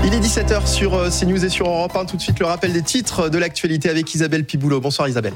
Il est 17h sur CNews et sur Europe 1. Tout de suite, le rappel des titres de l'actualité avec Isabelle Piboulot. Bonsoir Isabelle.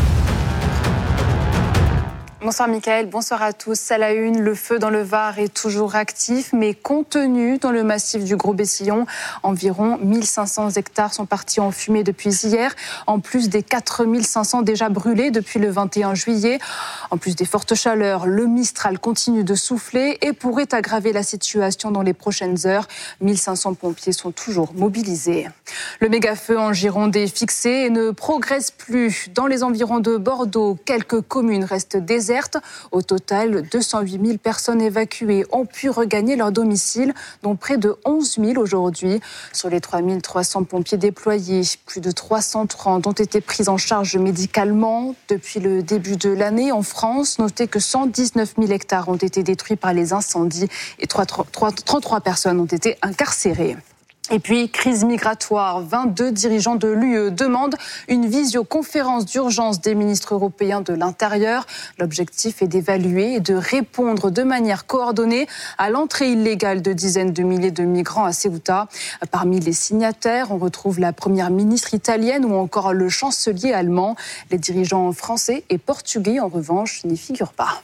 Bonsoir Mickaël, bonsoir à tous. À la une, le feu dans le Var est toujours actif, mais contenu dans le massif du Gros-Bessillon. Environ 1500 hectares sont partis en fumée depuis hier, en plus des 4500 déjà brûlés depuis le 21 juillet. En plus des fortes chaleurs, le Mistral continue de souffler et pourrait aggraver la situation dans les prochaines heures. 1500 pompiers sont toujours mobilisés. Le méga-feu en Gironde est fixé et ne progresse plus. Dans les environs de Bordeaux, quelques communes restent désertes. Au total, 208 000 personnes évacuées ont pu regagner leur domicile, dont près de 11 000 aujourd'hui. Sur les 3 300 pompiers déployés, plus de 330 ont été pris en charge médicalement. Depuis le début de l'année en France, notez que 119 000 hectares ont été détruits par les incendies et 33 personnes ont été incarcérées. Et puis, crise migratoire. 22 dirigeants de l'UE demandent une visioconférence d'urgence des ministres européens de l'Intérieur. L'objectif est d'évaluer et de répondre de manière coordonnée à l'entrée illégale de dizaines de milliers de migrants à Ceuta. Parmi les signataires, on retrouve la première ministre italienne ou encore le chancelier allemand. Les dirigeants français et portugais, en revanche, n'y figurent pas.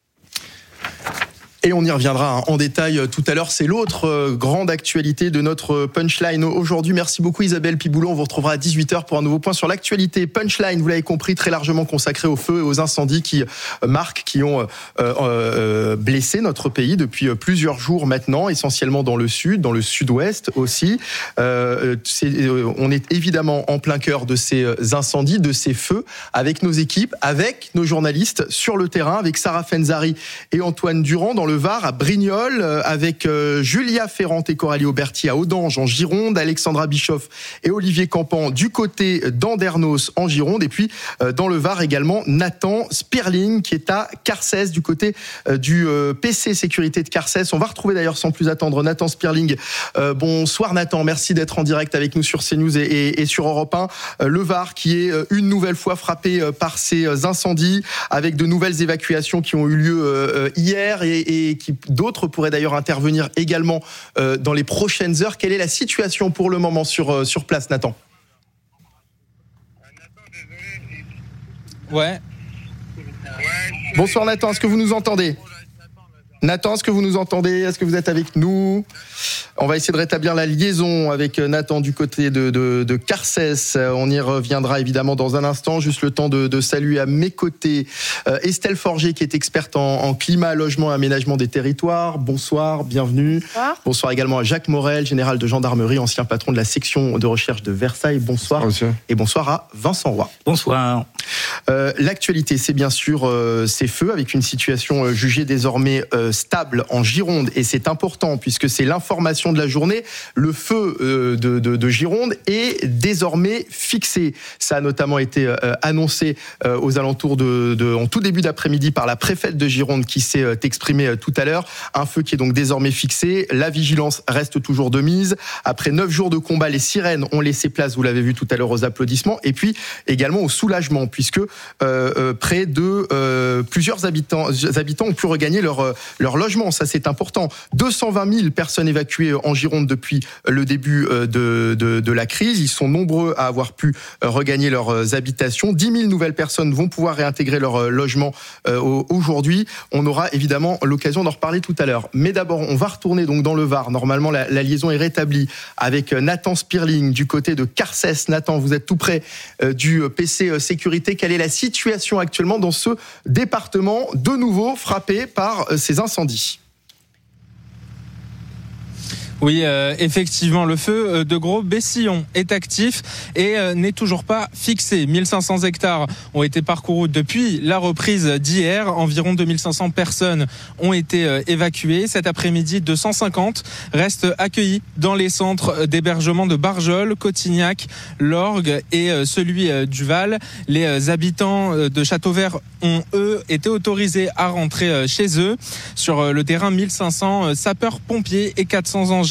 Et on y reviendra en détail tout à l'heure. C'est l'autre grande actualité de notre Punchline aujourd'hui. Merci beaucoup Isabelle Piboulot. On vous retrouvera à 18h pour un nouveau point sur l'actualité. Punchline, vous l'avez compris, très largement consacré aux feux et aux incendies qui ont blessé notre pays depuis plusieurs jours maintenant, essentiellement dans le sud, dans le sud-ouest aussi. On est évidemment en plein cœur de ces incendies, de ces feux, avec nos équipes, avec nos journalistes sur le terrain, avec Sarah Fenzari et Antoine Durand dans le Var, à Brignoles, avec Julia Ferrand et Coralie Auberti à Audange en Gironde, Alexandra Bischoff et Olivier Campan du côté d'Andernos en Gironde, et puis dans le Var également Nathan Spierling qui est à Carcès du côté du PC Sécurité de Carcès. On va retrouver d'ailleurs sans plus attendre Nathan Spierling. Bonsoir Nathan, merci d'être en direct avec nous sur CNews et sur Europe 1. Le Var qui est une nouvelle fois frappé par ces incendies avec de nouvelles évacuations qui ont eu lieu hier et qui d'autres pourraient d'ailleurs intervenir également dans les prochaines heures. Quelle est la situation pour le moment sur place, Nathan ? Ouais. Bonsoir Nathan, est-ce que vous nous entendez ? Nathan, est-ce que vous nous entendez ? Est-ce que vous êtes avec nous ? On va essayer de rétablir la liaison avec Nathan du côté de Carcès. On y reviendra évidemment dans un instant. Juste le temps de saluer à mes côtés Estelle Forger qui est experte en climat, logement et aménagement des territoires. Bonsoir, bienvenue. Bonsoir. Bonsoir également à Jacques Morel, général de gendarmerie, ancien patron de la section de recherche de Versailles. Bonsoir. Et bonsoir à Vincent Roy. Bonsoir. L'actualité, c'est bien sûr ces feux avec une situation jugée désormais stable en Gironde, et c'est important puisque c'est l'information de la journée. Le feu de Gironde est désormais fixé. Ça a notamment été annoncé aux alentours en tout début d'après-midi par la préfète de Gironde qui s'est exprimée tout à l'heure. Un feu qui est donc désormais fixé. La vigilance reste toujours de mise. Après 9 jours de combat, les sirènes ont laissé place, vous l'avez vu tout à l'heure, aux applaudissements, et puis également au soulagement puisque près de plusieurs habitants ont pu regagner leur logement. Ça, c'est important. 220 000 personnes évacuées en Gironde depuis le début de la crise. Ils sont nombreux à avoir pu regagner leurs habitations. 10 000 nouvelles personnes vont pouvoir réintégrer leur logement aujourd'hui. On aura évidemment l'occasion d'en reparler tout à l'heure. Mais d'abord, on va retourner donc dans le Var. Normalement, la liaison est rétablie avec Nathan Spierling du côté de Carcès. Nathan, vous êtes tout près du PC Sécurité. Quelle est la situation actuellement dans ce département de nouveau frappé par ces incendies ? Oui, effectivement, le feu de Gros-Bessillon est actif et n'est toujours pas fixé. 1500 hectares ont été parcourus depuis la reprise d'hier. Environ 2500 personnes ont été évacuées. Cet après-midi, 250 restent accueillis dans les centres d'hébergement de Barjol, Cotignac, l'Orgue et celui du Val. Les habitants de Châteauvert ont, eux, été autorisés à rentrer chez eux. Sur le terrain, 1500 sapeurs-pompiers et 400 engins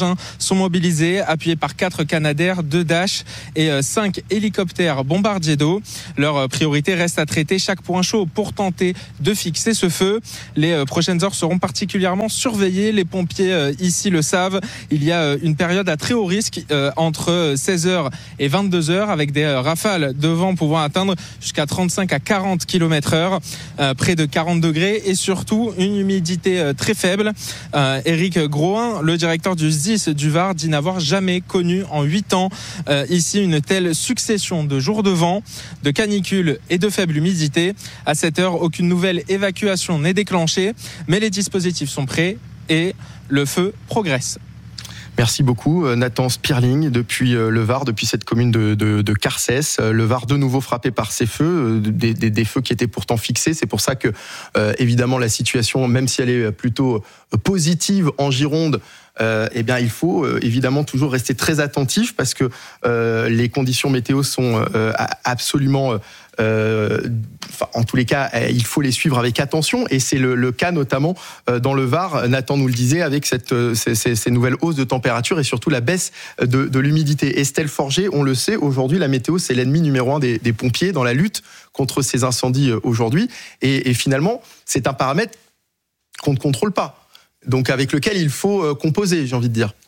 engins sont mobilisés, appuyés par 4 Canadair, 2 Dash et 5 hélicoptères bombardiers d'eau. Leur priorité reste à traiter chaque point chaud pour tenter de fixer ce feu. Les prochaines heures seront particulièrement surveillées. Les pompiers ici le savent. Il y a une période à très haut risque entre 16h et 22h avec des rafales de vent pouvant atteindre jusqu'à 35 à 40 km/h, près de 40 degrés et surtout une humidité très faible. Éric Groin, le directeur du SDIS du Var, dit n'avoir jamais connu en 8 ans ici une telle succession de jours de vent, de canicules et de faible humidité. À cette heure, aucune nouvelle évacuation n'est déclenchée, mais les dispositifs sont prêts et le feu progresse. Merci beaucoup Nathan Spierling depuis le Var, depuis cette commune de Carcès. Le Var de nouveau frappé par ces feux, des feux qui étaient pourtant fixés. C'est pour ça que évidemment la situation, même si elle est plutôt positive en Gironde, il faut évidemment toujours rester très attentif parce que les conditions météo sont absolument en tous les cas, il faut les suivre avec attention et c'est le cas notamment dans le Var. Nathan nous le disait avec ces nouvelles hausses de température et surtout la baisse de l'humidité. Estelle Forger, on le sait, aujourd'hui la météo c'est l'ennemi numéro 1 des pompiers dans la lutte contre ces incendies aujourd'hui et finalement c'est un paramètre qu'on ne contrôle pas. Donc avec lequel il faut composer, j'ai envie de dire.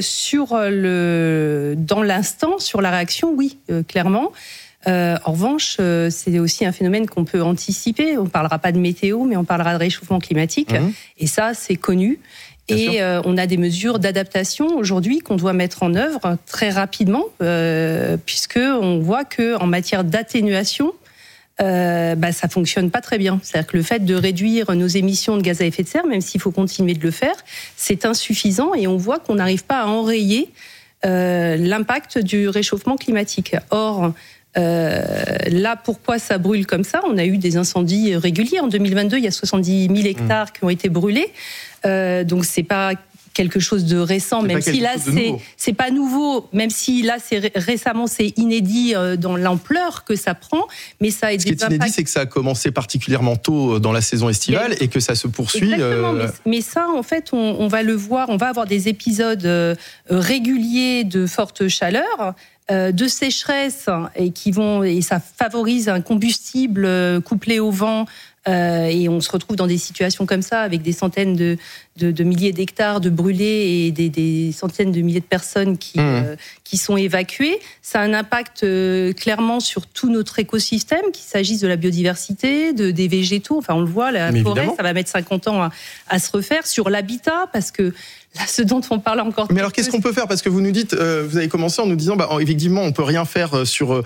Dans l'instant, sur la réaction, oui, clairement. En revanche, c'est aussi un phénomène qu'on peut anticiper. On ne parlera pas de météo, mais on parlera de réchauffement climatique. Et ça, c'est connu. Et on a des mesures d'adaptation aujourd'hui qu'on doit mettre en œuvre très rapidement, puisqu'on voit qu'en matière d'atténuation, ça fonctionne pas très bien. C'est-à-dire que le fait de réduire nos émissions de gaz à effet de serre, même s'il faut continuer de le faire, c'est insuffisant et on voit qu'on n'arrive pas à enrayer l'impact du réchauffement climatique. Or, là, pourquoi ça brûle comme ça ? On a eu des incendies réguliers. En 2022, il y a 70 000 hectares qui ont été brûlés. Donc, c'est pas quelque chose de récent, même si là c'est pas nouveau, même si là c'est récemment c'est inédit dans l'ampleur que ça prend, mais ça a des impacts. Ce qui est inédit, c'est que ça a commencé particulièrement tôt dans la saison estivale et que ça se poursuit. Exactement, mais ça en fait on va le voir, on va avoir des épisodes réguliers de forte chaleur. De sécheresse et ça favorise un combustible couplé au vent et on se retrouve dans des situations comme ça avec des centaines de milliers d'hectares de brûlés et des centaines de milliers de personnes qui sont évacuées. Ça a un impact clairement sur tout notre écosystème, qu'il s'agisse de la biodiversité, des végétaux. Enfin, on le voit, la forêt, évidemment. Ça va mettre 50 ans à se refaire. Sur l'habitat, parce que là, ce dont on parle encore. Mais alors, qu'est-ce qu'on peut faire ? Parce que vous nous dites, vous avez commencé en nous disant, effectivement, on peut rien faire sur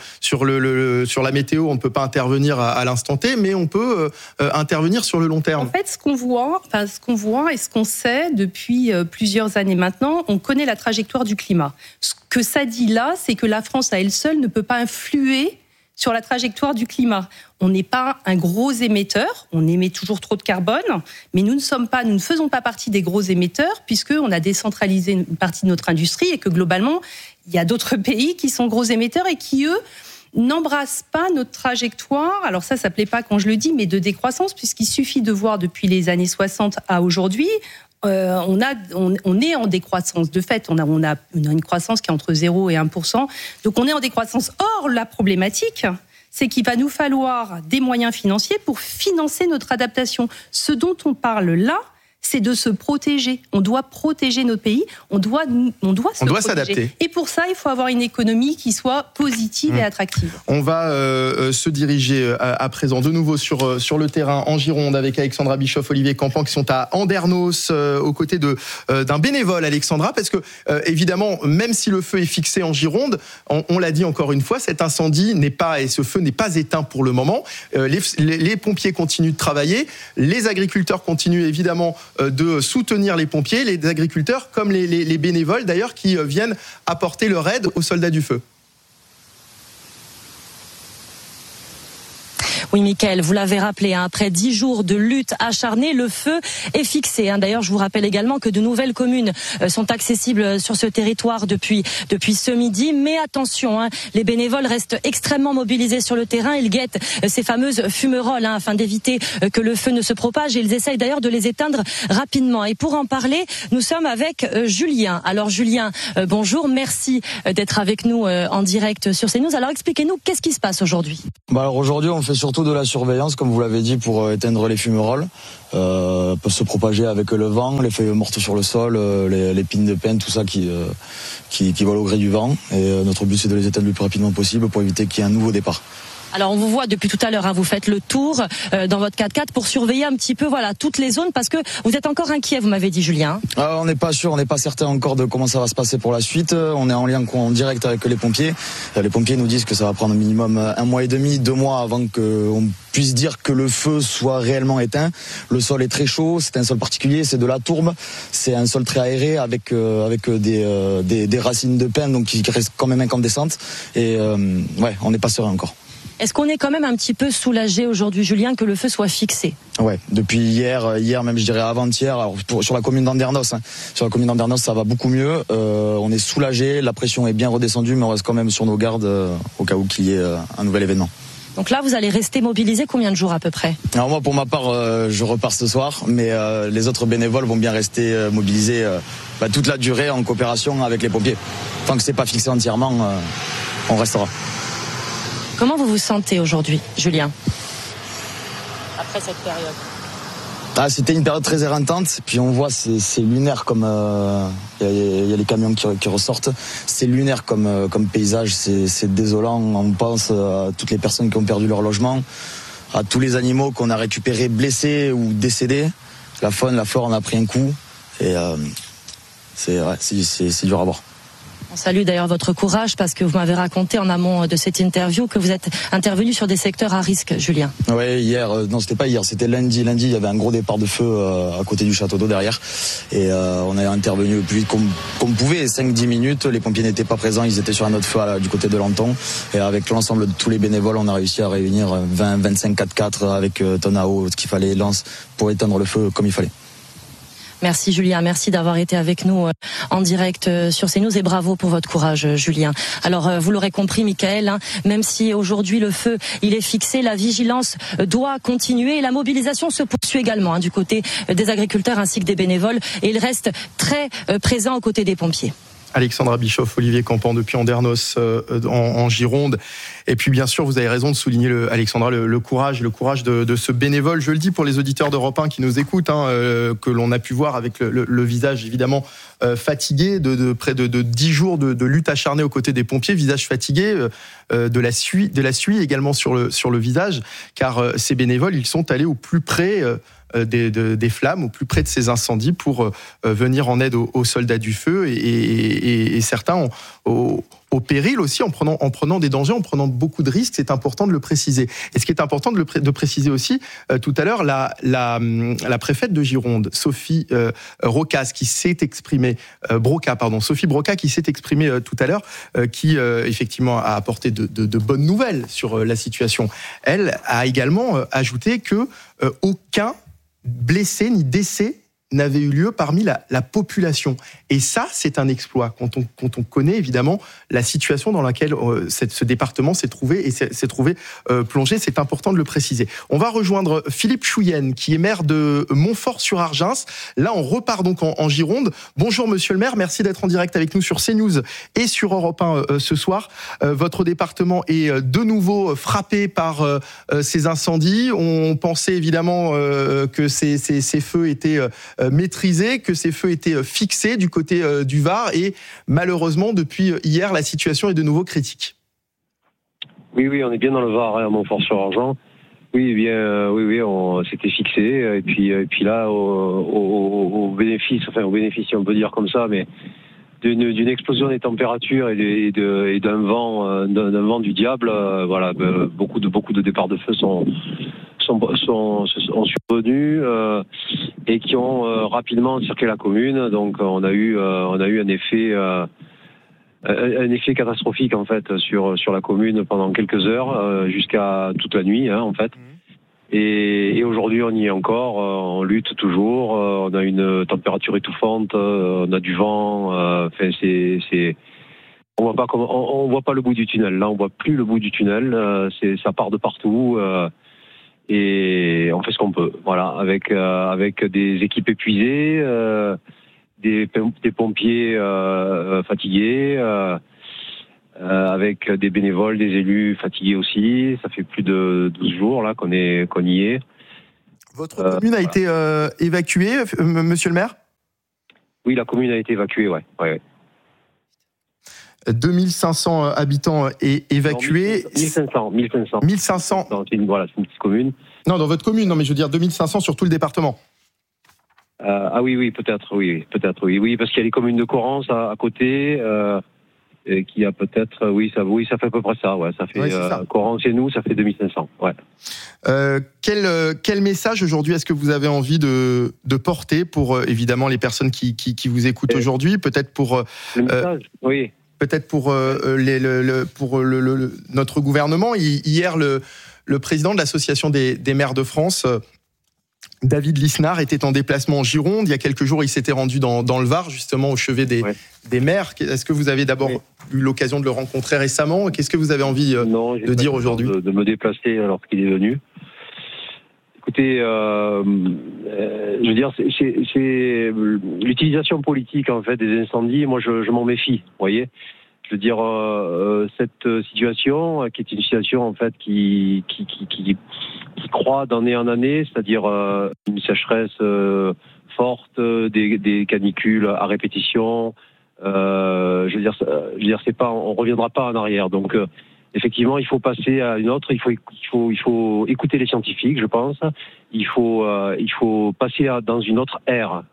la météo, on ne peut pas intervenir à l'instant T, mais on peut intervenir sur le long terme. En fait, ce qu'on voit et ce qu'on sait depuis plusieurs années maintenant, on connaît la trajectoire du climat. Ce que ça dit là, c'est que la France à elle seule ne peut pas influer sur la trajectoire du climat. On n'est pas un gros émetteur, on émet toujours trop de carbone, mais nous ne faisons pas partie des gros émetteurs puisqu'on a décentralisé une partie de notre industrie et que globalement, il y a d'autres pays qui sont gros émetteurs et qui, eux, n'embrassent pas notre trajectoire. Alors ça plaît pas quand je le dis, mais de décroissance, puisqu'il suffit de voir depuis les années 60 à aujourd'hui, on est en décroissance. De fait, on a une croissance qui est entre 0 et 1%. Donc on est en décroissance. Or, la problématique, c'est qu'il va nous falloir des moyens financiers pour financer notre adaptation. Ce dont on parle là, c'est de se protéger. On doit protéger notre pays. On doit s'adapter. Et pour ça, il faut avoir une économie qui soit positive et attractive. On va se diriger à présent de nouveau sur le terrain en Gironde avec Alexandra Bischoff, Olivier Campan qui sont à Andernos aux côtés d'un bénévole, Alexandra, parce que évidemment, même si le feu est fixé en Gironde, on l'a dit encore une fois, cet incendie ce feu n'est pas éteint pour le moment. Les pompiers continuent de travailler, les agriculteurs continuent évidemment de soutenir les pompiers, les agriculteurs comme les bénévoles d'ailleurs qui viennent apporter leur aide aux soldats du feu. Oui, Mickaël, vous l'avez rappelé, après 10 jours de lutte acharnée, le feu est fixé. D'ailleurs, je vous rappelle également que de nouvelles communes sont accessibles sur ce territoire depuis ce midi. Mais attention, les bénévoles restent extrêmement mobilisés sur le terrain. Ils guettent ces fameuses fumerolles afin d'éviter que le feu ne se propage. Et ils essayent d'ailleurs de les éteindre rapidement. Et pour en parler, nous sommes avec Julien. Alors Julien, bonjour, merci d'être avec nous en direct sur CNews. Alors expliquez-nous, qu'est-ce qui se passe aujourd'hui ? Alors aujourd'hui, on fait surtout de la surveillance, comme vous l'avez dit, pour éteindre les fumerolles. Peuvent se propager avec le vent, les feuilles mortes sur le sol, les pines de pin, tout ça qui volent au gré du vent. Et notre but, c'est de les éteindre le plus rapidement possible pour éviter qu'il y ait un nouveau départ. Alors on vous voit depuis tout à l'heure, vous faites le tour dans votre 4x4 pour surveiller un petit peu toutes les zones, parce que vous êtes encore inquiet, vous m'avez dit, Julien. On n'est pas sûr, on n'est pas certain encore de comment ça va se passer pour la suite. On est en lien en direct avec les pompiers. Les pompiers nous disent que ça va prendre minimum 1 mois et demi, 2 mois avant qu'on puisse dire que le feu soit réellement éteint. Le sol est très chaud, c'est un sol particulier, c'est de la tourbe, c'est un sol très aéré avec des racines de pin, donc qui restent quand même incandescentes. Et on n'est pas serein encore. Est-ce qu'on est quand même un petit peu soulagé aujourd'hui, Julien, que le feu soit fixé ? Ouais, depuis hier même, je dirais avant-hier. Alors sur la commune d'Andernos, sur la commune d'Andernos, ça va beaucoup mieux. On est soulagé, la pression est bien redescendue, mais on reste quand même sur nos gardes au cas où qu'il y ait un nouvel événement. Donc là, vous allez rester mobilisé combien de jours à peu près ? Alors moi, pour ma part, je repars ce soir, mais les autres bénévoles vont bien rester mobilisés toute la durée en coopération avec les pompiers. Tant que c'est pas fixé entièrement, on restera. Comment vous vous sentez aujourd'hui, Julien, après cette période ? C'était une période très éreintante, puis on voit c'est lunaire comme y a les camions qui ressortent. C'est lunaire comme paysage, c'est désolant. On pense à toutes les personnes qui ont perdu leur logement, à tous les animaux qu'on a récupérés blessés ou décédés. La faune, la flore en a pris un coup, et c'est dur à voir. On salue d'ailleurs votre courage, parce que vous m'avez raconté en amont de cette interview que vous êtes intervenu sur des secteurs à risque, Julien. Oui, c'était pas hier, c'était lundi. Lundi, il y avait un gros départ de feu à côté du château d'eau derrière. Et on a intervenu le plus vite qu'on pouvait, 5-10 minutes. Les pompiers n'étaient pas présents, ils étaient sur un autre feu du côté de Lanton. Et avec l'ensemble de tous les bénévoles, on a réussi à réunir 20-25 4x4 avec tonne à eau, ce qu'il fallait, lance, pour éteindre le feu comme il fallait. Merci Julien, merci d'avoir été avec nous en direct sur CNews, et bravo pour votre courage, Julien. Alors vous l'aurez compris, Mickaël, même si aujourd'hui le feu il est fixé, la vigilance doit continuer et la mobilisation se poursuit également du côté des agriculteurs ainsi que des bénévoles, et il reste très présent aux côtés des pompiers. Alexandra Bischoff, Olivier Campan depuis Andernos en Gironde. Et puis bien sûr, vous avez raison de souligner, Alexandra, le courage de ce bénévole. Je le dis pour les auditeurs d'Europe 1 qui nous écoutent, que l'on a pu voir avec le visage évidemment fatigué de près de 10 jours de lutte acharnée aux côtés des pompiers, visage fatigué, de la suie également sur le visage, car ces bénévoles, ils sont allés au plus près des flammes, au plus près de ces incendies pour venir en aide aux soldats du feu, et certains au péril aussi, en prenant des dangers, en prenant beaucoup de risques. C'est important de le préciser. Et ce qui est important de préciser aussi, tout à l'heure, la préfète de Gironde, Sophie Broca, qui s'est exprimée tout à l'heure, qui effectivement a apporté de bonnes nouvelles sur la situation. Elle a également ajouté que aucun blessé ni décès n'avait eu lieu parmi la population. Et ça, c'est un exploit quand on connaît évidemment la situation dans laquelle ce département s'est trouvé plongé. C'est important de le préciser. On va rejoindre Philippe Chouienne, qui est maire de Montfort-sur-Argens. Là, on repart donc en Gironde. Bonjour monsieur le maire, merci d'être en direct avec nous sur CNews et sur Europe 1 ce soir. Votre département est de nouveau frappé par ces incendies. On pensait évidemment que ces feux étaient maîtrisés, que ces feux étaient fixés du côté du Var, et malheureusement depuis hier la situation est de nouveau critique. Oui, on est bien dans le Var, à Montfort-sur-Argens. Oui, c'était fixé, et puis là au bénéfice, on peut dire comme ça, mais d'une explosion des températures et d'un vent du diable, beaucoup de départs de feu sont survenus et qui ont rapidement encerclé la commune. Donc on a eu un effet un effet catastrophique en fait sur la commune pendant quelques heures, jusqu'à toute la nuit en fait. Et aujourd'hui, on y est encore, on lutte toujours, on a une température étouffante, on a du vent, on voit pas le bout du tunnel. Là, on voit plus le bout du tunnel, ça part de partout, et on fait ce qu'on peut. Voilà, avec des équipes épuisées, des pompiers fatigués, avec des bénévoles, des élus fatigués aussi. Ça fait plus de 12 jours là qu'on y est. Votre commune a été évacuée, monsieur le maire ? Oui, la commune a été évacuée, ouais. 2500 habitants évacués. 1500. 1500. C'est une petite commune. Non, dans votre commune, non, mais je veux dire 2500 sur tout le département. Oui, peut-être, oui, parce qu'il y a les communes de Corrence à côté, qui a peut-être, ça fait à peu près ça, ouais, ça fait Corrence et nous, ça fait 2500, ouais. Quel message aujourd'hui est-ce que vous avez envie de porter pour évidemment les personnes qui vous écoutent aujourd'hui, peut-être pour le message, oui. Peut-être pour notre gouvernement. Hier, le président de l'association des maires de France, David Lisnard, était en déplacement en Gironde. Il y a quelques jours, il s'était rendu dans le Var, justement au chevet des maires. Est-ce que vous avez d'abord eu l'occasion de le rencontrer récemment ? Qu'est-ce que vous avez envie de dire aujourd'hui ? De me déplacer alors qu'il est venu. Écoutez, je veux dire, c'est l'utilisation politique en fait des incendies. Moi, je m'en méfie. Vous voyez, je veux dire, cette situation qui est une situation en fait qui croît d'année en année, c'est-à-dire une sécheresse forte, des canicules à répétition. Je veux dire, c'est pas, on reviendra pas en arrière. Donc effectivement, il faut passer à une autre. Il faut écouter les scientifiques, je pense. Il faut passer dans une autre ère,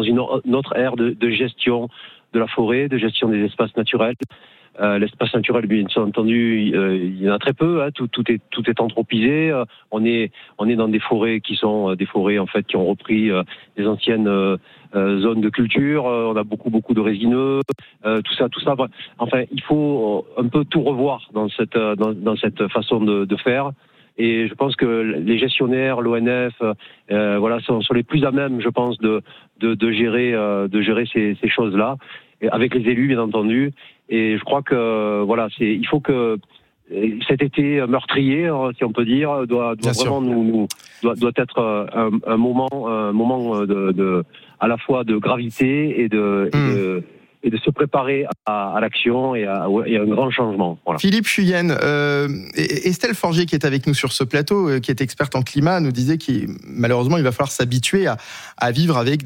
de gestion de la forêt, de gestion des espaces naturels. L'espace naturel, bien entendu, il y en a très peu. Tout est anthropisé. On est dans des forêts qui sont des forêts en fait qui ont repris des anciennes zones de culture. On a beaucoup de résineux. Tout ça. Enfin, il faut un peu tout revoir dans cette façon de faire. Et je pense que les gestionnaires, l'ONF, sont les plus à même, je pense, de gérer ces choses-là, et avec les élus, bien entendu. Et je crois que il faut que cet été meurtrier, si on peut dire, doit vraiment doit être un moment de à la fois de gravité et de se préparer à l'action et à un grand changement. Voilà. Philippe Chuyenne, Estelle Forgier qui est avec nous sur ce plateau, qui est experte en climat, nous disait que malheureusement il va falloir s'habituer à vivre avec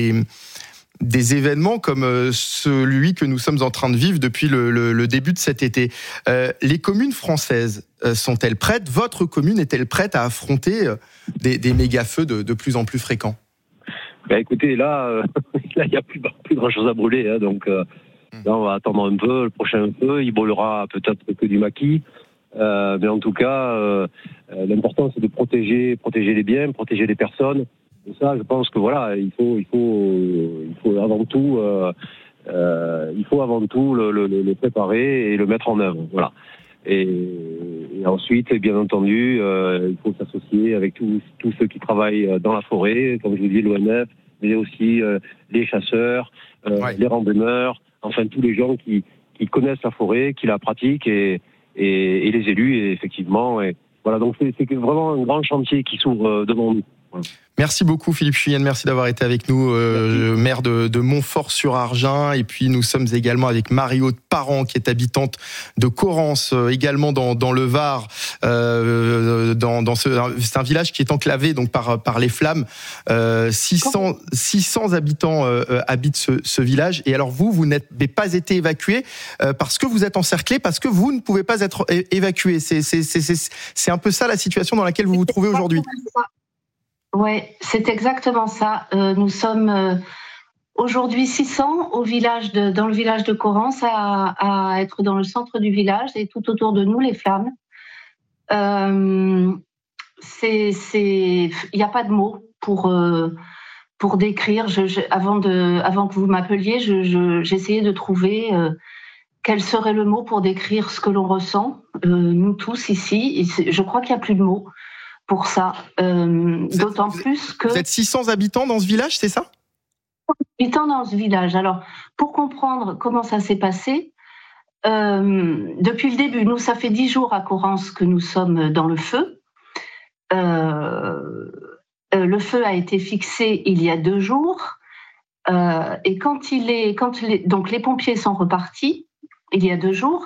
des événements comme celui que nous sommes en train de vivre depuis le début de cet été. Les communes françaises sont-elles prêtes ? Votre commune est-elle prête à affronter des méga-feux de plus en plus fréquents ? Écoutez, là, il n'y a plus grand-chose à brûler. Donc, là, on va attendre un peu. Le prochain feu, il brûlera peut-être que du maquis. Mais en tout cas, l'important, c'est de protéger les biens, protéger les personnes. Et ça, je pense que il faut avant tout, le préparer et le mettre en œuvre. Voilà. Et ensuite, bien entendu, il faut s'associer avec tous ceux qui travaillent dans la forêt, comme je vous dis, l'ONF, mais aussi les chasseurs, les randonneurs, enfin tous les gens qui connaissent la forêt, qui la pratiquent, et les élus, et effectivement. Et voilà, donc c'est vraiment un grand chantier qui s'ouvre devant nous. Voilà. Merci beaucoup Philippe Chuyenne, merci d'avoir été avec nous, maire de Montfort-sur-Argin. Et puis nous sommes également avec Marie-Aude Parent, qui est habitante de Corrence, également dans le Var. C'est un village qui est enclavé donc par les flammes. 600 habitants habitent ce village. Et alors vous n'avez pas été évacué parce que vous êtes encerclé, parce que vous ne pouvez pas être évacué. C'est un peu ça la situation dans laquelle vous vous trouvez aujourd'hui. Oui, c'est exactement ça. Nous sommes aujourd'hui 600 dans le village de Corrence à être dans le centre du village, et tout autour de nous les flammes. Il n'y a pas de mots pour décrire. Avant que vous m'appeliez, j'essayais de trouver quel serait le mot pour décrire ce que l'on ressent, nous tous ici. Je crois qu'il n'y a plus de mots pour ça. D'autant plus que... Vous êtes 600 habitants dans ce village, c'est ça ? Habitants dans ce village. Alors, pour comprendre comment ça s'est passé, depuis le début, nous, ça fait 10 jours à Correns que nous sommes dans le feu. Le feu a été fixé il y a 2 jours. Et donc les pompiers sont repartis il y a 2 jours.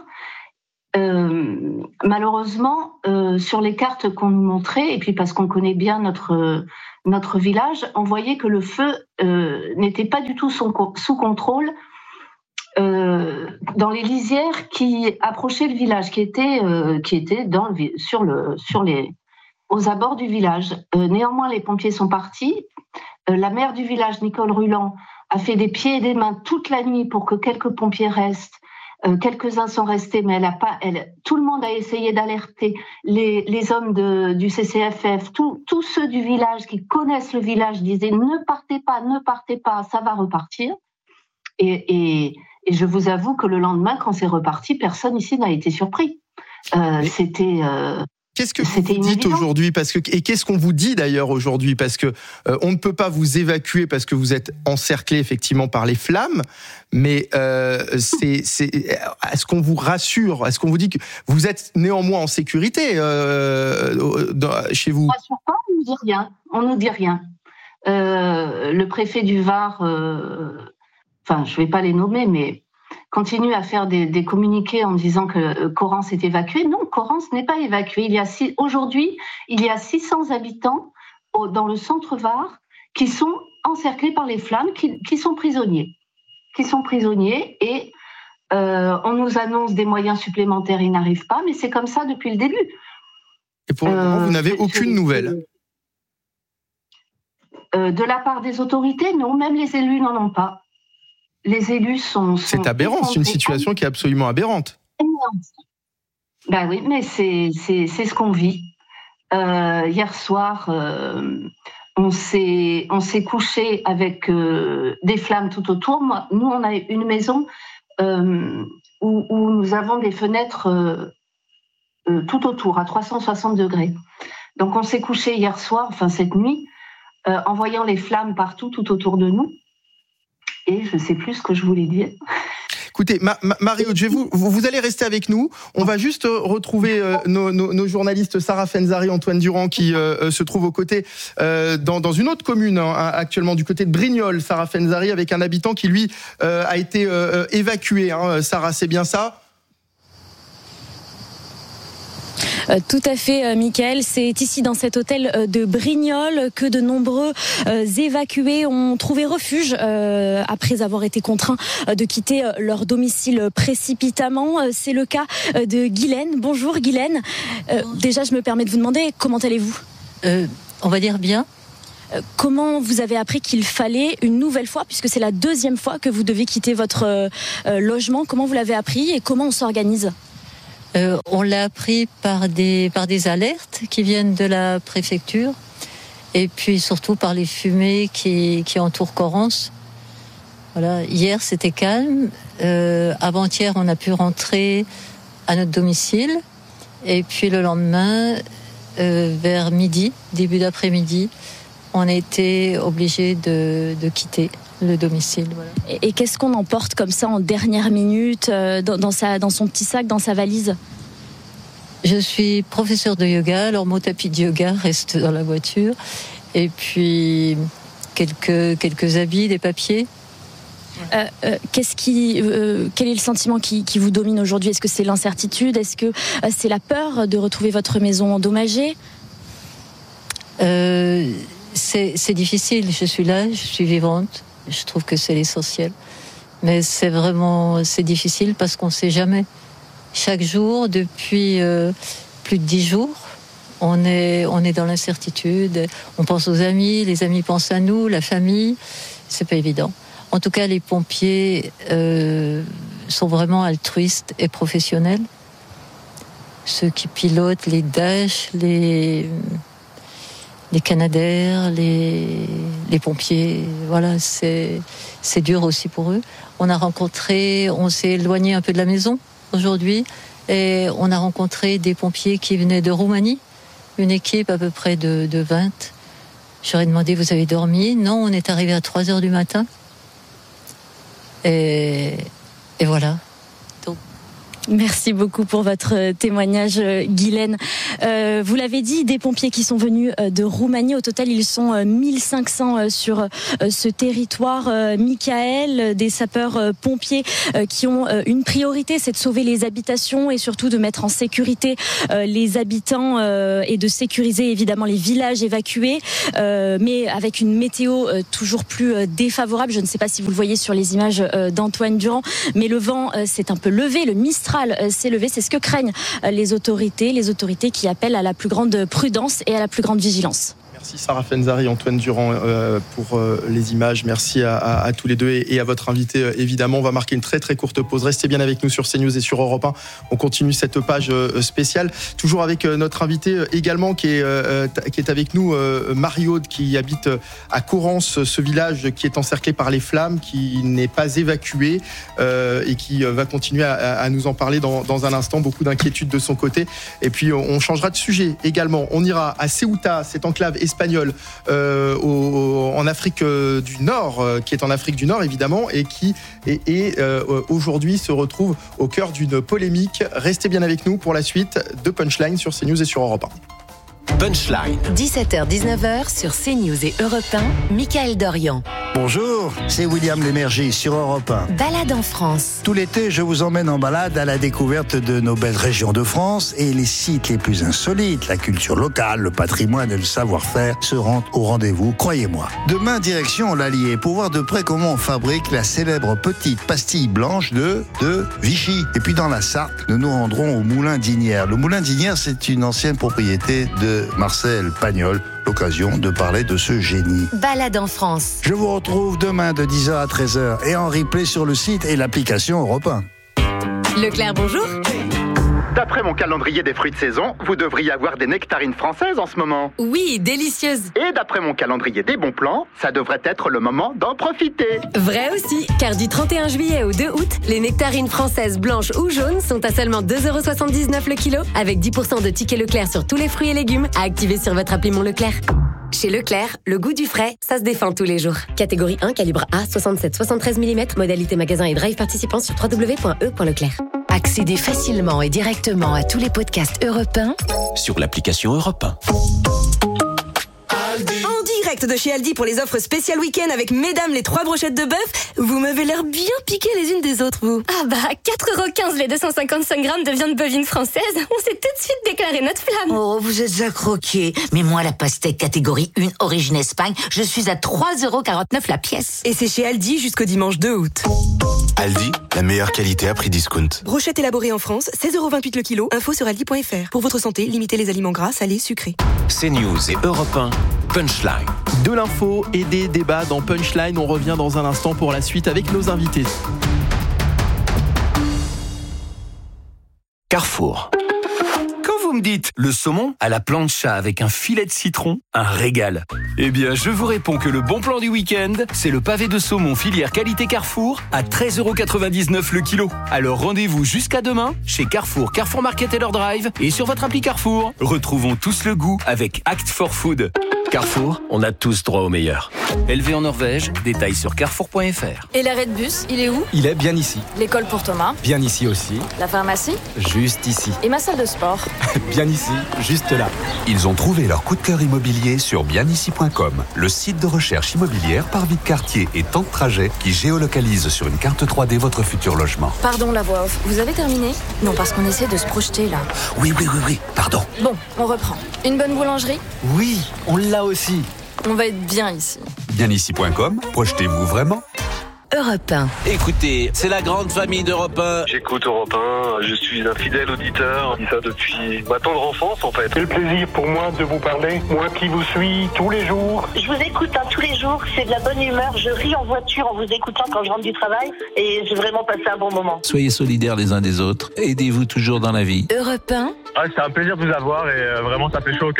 Malheureusement, sur les cartes qu'on nous montrait, et puis parce qu'on connaît bien notre village, on voyait que le feu n'était pas du tout sous contrôle dans les lisières qui approchaient le village, qui étaient aux abords du village. Néanmoins, les pompiers sont partis. La maire du village, Nicole Ruland, a fait des pieds et des mains toute la nuit pour que quelques pompiers restent. Quelques-uns sont restés, mais tout le monde a essayé d'alerter les hommes du CCFF, tous ceux du village qui connaissent le village disaient ne partez pas, ça va repartir. Et je vous avoue que le lendemain, quand c'est reparti, personne ici n'a été surpris. C'était... Qu'est-ce que vous dites aujourd'hui ? Et qu'est-ce qu'on vous dit d'ailleurs aujourd'hui ? Parce que on ne peut pas vous évacuer parce que vous êtes encerclé effectivement par les flammes. Mais est-ce qu'on vous rassure ? Est-ce qu'on vous dit que vous êtes néanmoins en sécurité chez vous ? On ne rassure pas, on nous dit rien. Le préfet du Var, je ne vais pas les nommer, mais continue à faire des communiqués en disant que Correns est évacué. Non, Correns n'est pas évacué. Aujourd'hui, il y a 600 habitants dans le centre Var qui sont encerclés par les flammes, qui sont prisonniers. Et on nous annonce des moyens supplémentaires, ils n'arrivent pas, mais c'est comme ça depuis le début. Et pour le moment, vous n'avez aucune nouvelle ? De la part des autorités, non, même les élus n'en ont pas. Les élus sont c'est aberrant, c'est une situation qui est absolument aberrante. Ben oui, mais c'est ce qu'on vit. Hier soir, on s'est couché avec des flammes tout autour. Nous, on a une maison où nous avons des fenêtres tout autour, à 360 degrés. Donc on s'est couché hier soir, cette nuit, en voyant les flammes partout, tout autour de nous. Et je ne sais plus ce que je voulais dire. Écoutez, Marie-Aude, vous allez rester avec nous. On va juste retrouver nos journalistes Sarah Fenzari, Antoine Durand, qui se trouvent aux côtés dans une autre commune, actuellement du côté de Brignoles. Sarah Fenzari, avec un habitant qui, lui, a été évacué. Sarah, c'est bien ça ? Tout à fait, Mickaël. C'est ici, dans cet hôtel de Brignoles, que de nombreux évacués ont trouvé refuge après avoir été contraints de quitter leur domicile précipitamment. C'est le cas de Guylaine. Bonjour Guylaine. Déjà, je me permets de vous demander, comment allez-vous ? On va dire bien. Comment vous avez appris qu'il fallait une nouvelle fois, puisque c'est la 2e fois que vous devez quitter votre logement, comment vous l'avez appris et comment on s'organise ? On l'a appris par des alertes qui viennent de la préfecture et puis surtout par les fumées qui entourent Correns. Voilà. Hier, c'était calme. Avant-hier, on a pu rentrer à notre domicile. Et puis le lendemain, vers midi, début d'après-midi, on a été obligé de quitter le domicile. Voilà. Et qu'est-ce qu'on emporte comme ça en dernière minute dans son petit sac, dans sa valise ? Je suis professeure de yoga, alors mon tapis de yoga reste dans la voiture. Et puis quelques habits, des papiers. Quel est le sentiment qui vous domine aujourd'hui ? Est-ce que c'est l'incertitude ? Est-ce que c'est la peur de retrouver votre maison endommagée ? C'est difficile. Je suis là, je suis vivante. Je trouve que c'est l'essentiel. Mais c'est difficile parce qu'on ne sait jamais. Chaque jour, depuis plus de 10 jours, on est dans l'incertitude. On pense aux amis, les amis pensent à nous, la famille. C'est pas évident. En tout cas, les pompiers sont vraiment altruistes et professionnels. Ceux qui pilotent les Dash, les les Canadair, les pompiers. Voilà, c'est dur aussi pour eux. On s'est éloigné un peu de la maison aujourd'hui et on a rencontré des pompiers qui venaient de Roumanie, une équipe à peu près de 20. Je leur ai demandé, vous avez dormi ? Non, on est arrivé à 3h du matin. Et voilà. Merci beaucoup pour votre témoignage, Guylaine. Vous l'avez dit, des pompiers qui sont venus de Roumanie. Au total, ils sont 1500 sur ce territoire. Michael, des sapeurs-pompiers qui ont une priorité, c'est de sauver les habitations et surtout de mettre en sécurité les habitants et de sécuriser évidemment les villages évacués, mais avec une météo toujours plus défavorable. Je ne sais pas si vous le voyez sur les images d'Antoine Durand, mais le vent s'est un peu levé, le Mistral s'est levé, c'est ce que craignent les autorités qui appellent à la plus grande prudence et à la plus grande vigilance. Merci Sarah Fenzari, Antoine Durand pour les images. Merci à tous les deux et à votre invité évidemment. On va marquer une très très courte pause. Restez bien avec nous sur CNews et sur Europe 1. On continue cette page spéciale. Toujours avec notre invité également qui est avec nous, Marie-Aude, qui habite à Corrence, ce village qui est encerclé par les flammes, qui n'est pas évacué et qui va continuer à nous en parler dans un instant. Beaucoup d'inquiétudes de son côté. Et puis on changera de sujet également. On ira à Ceuta, cette enclave espagnole en Afrique du Nord, qui est en Afrique du Nord évidemment, et qui aujourd'hui se retrouve au cœur d'une polémique. Restez bien avec nous pour la suite de Punchline sur CNews et sur Europe 1. Punchline. 17h-19h sur CNews et Europe 1, Mickaël Dorian. Bonjour, c'est William Lémergie sur Europe 1. Balade en France. Tout l'été, je vous emmène en balade à la découverte de nos belles régions de France et les sites les plus insolites. La culture locale, le patrimoine et le savoir-faire seront au rendez-vous, croyez-moi. Demain, direction l'Allier pour voir de près comment on fabrique la célèbre petite pastille blanche de Vichy. Et puis dans la Sarthe, nous nous rendrons au Moulin d'Isnières. Le Moulin d'Isnières, c'est une ancienne propriété de Marcel Pagnol. L'occasion de parler de ce génie. Balade en France. Je vous retrouve demain de 10h à 13h et en replay sur le site et l'application Europe 1. Leclerc, bonjour. D'après mon calendrier des fruits de saison, vous devriez avoir des nectarines françaises en ce moment. Oui, délicieuses. Et d'après mon calendrier des bons plans, ça devrait être le moment d'en profiter. Vrai aussi, car du 31 juillet au 2 août, les nectarines françaises blanches ou jaunes sont à seulement 2,79€ le kilo, avec 10% de tickets Leclerc sur tous les fruits et légumes à activer sur votre appli Mon Leclerc. Chez Leclerc, le goût du frais, ça se défend tous les jours. Catégorie 1, calibre A, 67-73 mm, modalité magasin et drive participant sur www.e.leclerc. Accédez facilement et directement à tous les podcasts Europe 1 sur l'application Europe 1. En direct de chez Aldi pour les offres spéciales week-end avec mesdames les 3 brochettes de bœuf. Vous m'avez l'air bien piquées les unes des autres, vous. Ah bah, 4,15€ les 255 grammes de viande bovine française. On s'est tout de suite déclaré notre flamme. Oh, vous êtes à croquer. Mais moi, la pastèque catégorie 1 origine Espagne, je suis à 3,49€ la pièce. Et c'est chez Aldi jusqu'au dimanche 2 août. Aldi, la meilleure qualité à prix discount. Brochette élaborée en France, 16,28€ le kilo. Info sur aldi.fr. Pour votre santé, limitez les aliments gras, salés, sucrés. CNews et Europe 1, Punchline. De l'info et des débats dans Punchline. On revient dans un instant pour la suite avec nos invités. Carrefour. Quand vous me dites le saumon à la plancha avec un filet de citron, un régal. Eh bien, je vous réponds que le bon plan du week-end, c'est le pavé de saumon filière qualité Carrefour à 13,99€ le kilo. Alors rendez-vous jusqu'à demain chez Carrefour, Carrefour Market et leur drive et sur votre appli Carrefour. Retrouvons tous le goût avec Act for Food. Carrefour, on a tous droit au meilleur. Élevé en Norvège, détails sur carrefour.fr. Et l'arrêt de bus, il est où? Il est bien ici. L'école pour Thomas? Bien ici aussi. La pharmacie? Juste ici. Et ma salle de sport? Bien ici, juste là. Ils ont trouvé leur coup de cœur immobilier sur bienici.com, le site de recherche immobilière par vie de quartier et temps de trajet qui géolocalise sur une carte 3D votre futur logement. Pardon la voix off, vous avez terminé? Non, parce qu'on essaie de se projeter là. Oui, pardon. Bon, on reprend. Une bonne boulangerie? Oui, on l'a aussi. On va être bien ici. Bienici.com, projetez-vous vraiment? Europe 1. Écoutez, c'est la grande famille d'Europe 1. J'écoute Europe 1, je suis un fidèle auditeur, je dis ça depuis ma tendre enfance en fait. C'est le plaisir pour moi de vous parler, moi qui vous suis tous les jours. Je vous écoute tous les jours, c'est de la bonne humeur, je ris en voiture en vous écoutant quand je rentre du travail et j'ai vraiment passé un bon moment. Soyez solidaires les uns des autres, aidez-vous toujours dans la vie. Europe 1. Ah, c'est un plaisir de vous avoir et vraiment ça fait chaud au cœur.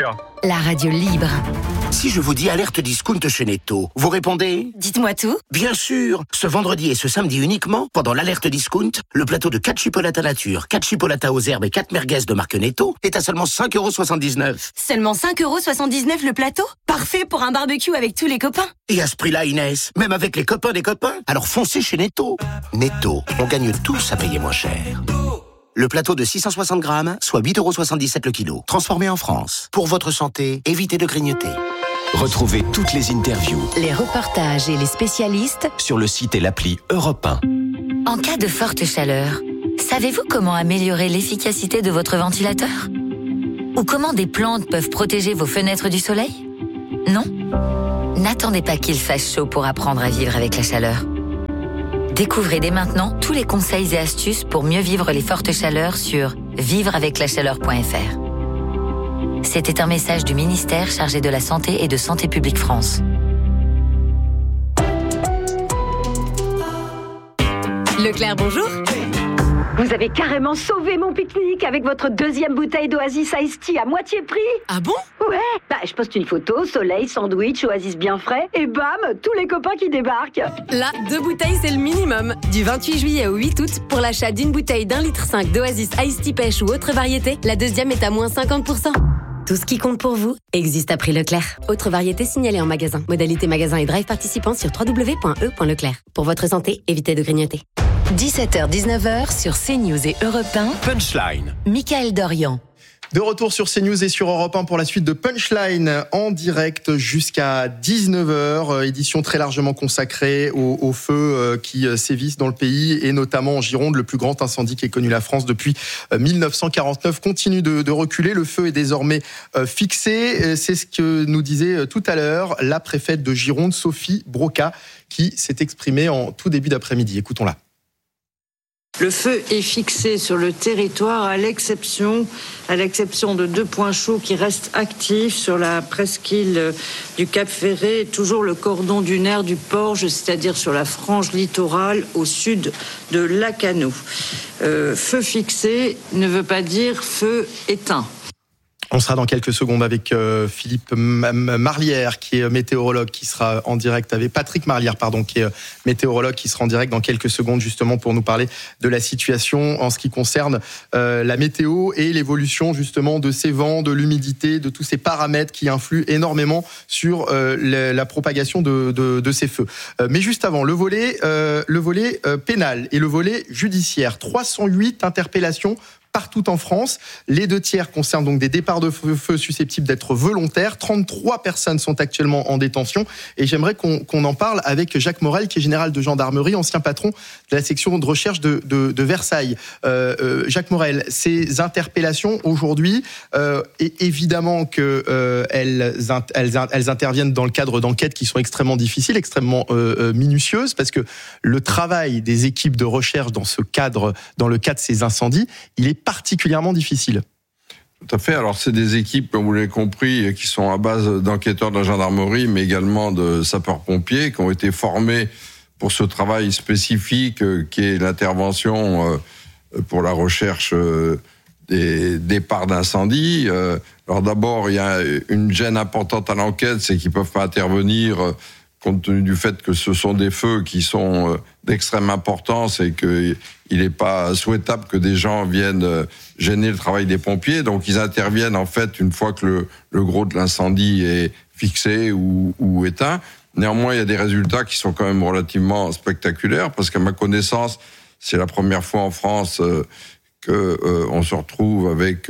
la radio libre. Si je vous dis alerte discount chez Netto, vous répondez ? Dites-moi tout. Bien sûr. Ce vendredi et ce samedi uniquement, pendant l'alerte discount, le plateau de 4 chipolatas nature, 4 chipolatas aux herbes et 4 merguez de marque Netto est à seulement 5,79 €. Seulement 5,79 € le plateau ? Parfait pour un barbecue avec tous les copains. Et à ce prix-là, Inès, même avec les copains des copains, alors foncez chez Netto. Netto, on gagne tous à payer moins cher. Le plateau de 660 grammes, soit 8,77 € le kilo. Transformé en France. Pour votre santé, évitez de grignoter. Retrouvez toutes les interviews, Les reportages et les spécialistes sur le site et l'appli Europe 1. en cas de forte chaleur. Savez-vous comment améliorer l'efficacité de votre ventilateur ? Ou comment des plantes peuvent protéger vos fenêtres du soleil ? Non ? N'attendez pas qu'il fasse chaud pour apprendre à vivre avec la chaleur. Découvrez dès maintenant tous les conseils et astuces pour mieux vivre les fortes chaleurs sur vivreaveclachaleur.fr. C'était un message du ministère chargé de la Santé et de Santé publique France. Leclerc, bonjour. Vous avez carrément sauvé mon pique-nique avec votre deuxième bouteille d'Oasis Iced Tea à moitié prix. Ah bon ? Ouais. Je poste une photo, soleil, sandwich, Oasis bien frais, et bam, tous les copains qui débarquent. Là, 2 bouteilles, c'est le minimum. Du 28 juillet au 8 août, pour l'achat d'une bouteille d'1,5 litre d'Oasis Iced Tea pêche ou autre variété, la deuxième est à moins 50%. Tout ce qui compte pour vous existe à prix Leclerc. Autre variété signalée en magasin. Modalité magasin et drive participants sur www.e.leclerc. Pour votre santé, évitez de grignoter. 17h-19h sur CNews et Europe 1. Punchline. Michael Dorian. De retour sur CNews et sur Europe 1 pour la suite de Punchline en direct jusqu'à 19h. Édition très largement consacrée aux feux qui sévissent dans le pays et notamment en Gironde. Le plus grand incendie qui ait connu la France depuis 1949 continue de reculer. Le feu est désormais fixé. C'est ce que nous disait tout à l'heure la préfète de Gironde, Sophie Broca, qui s'est exprimée en tout début d'après-midi. Écoutons-la. Le feu est fixé sur le territoire à l'exception de 2 points chauds qui restent actifs sur la presqu'île du Cap Ferré et toujours le cordon dunaire du Porge, c'est-à-dire sur la frange littorale au sud de Lacanau. Feu fixé ne veut pas dire feu éteint. On sera dans quelques secondes avec Philippe Marlière, qui est météorologue, qui sera en direct avec Patrick Marlière, qui est météorologue, qui sera en direct dans quelques secondes justement pour nous parler de la situation en ce qui concerne la météo et l'évolution justement de ces vents, de l'humidité, de tous ces paramètres qui influent énormément sur la propagation de ces feux. Mais juste avant, le volet pénal et le volet judiciaire. 308 interpellations partout en France. Les 2 tiers concernent donc des départs de feu susceptibles d'être volontaires. 33 personnes sont actuellement en détention. Et j'aimerais qu'on en parle avec Jacques Morel, qui est général de gendarmerie, ancien patron de la section de recherche de Versailles. Jacques Morel, ces interpellations aujourd'hui, et évidemment qu'elles interviennent dans le cadre d'enquêtes qui sont extrêmement difficiles, extrêmement minutieuses, parce que le travail des équipes de recherche dans le cadre de ces incendies, il est particulièrement difficile. Tout à fait. Alors, c'est des équipes, comme vous l'avez compris, qui sont à base d'enquêteurs de la gendarmerie, mais également de sapeurs-pompiers, qui ont été formés pour ce travail spécifique qui est l'intervention pour la recherche des départs d'incendie. Alors d'abord, il y a une gêne importante à l'enquête, c'est qu'ils ne peuvent pas intervenir compte tenu du fait que ce sont des feux qui sont d'extrême importance et qu'il n'est pas souhaitable que des gens viennent gêner le travail des pompiers. Donc ils interviennent en fait une fois que le gros de l'incendie est fixé ou éteint. Néanmoins, il y a des résultats qui sont quand même relativement spectaculaires parce qu'à ma connaissance, c'est la première fois en France qu'on se retrouve avec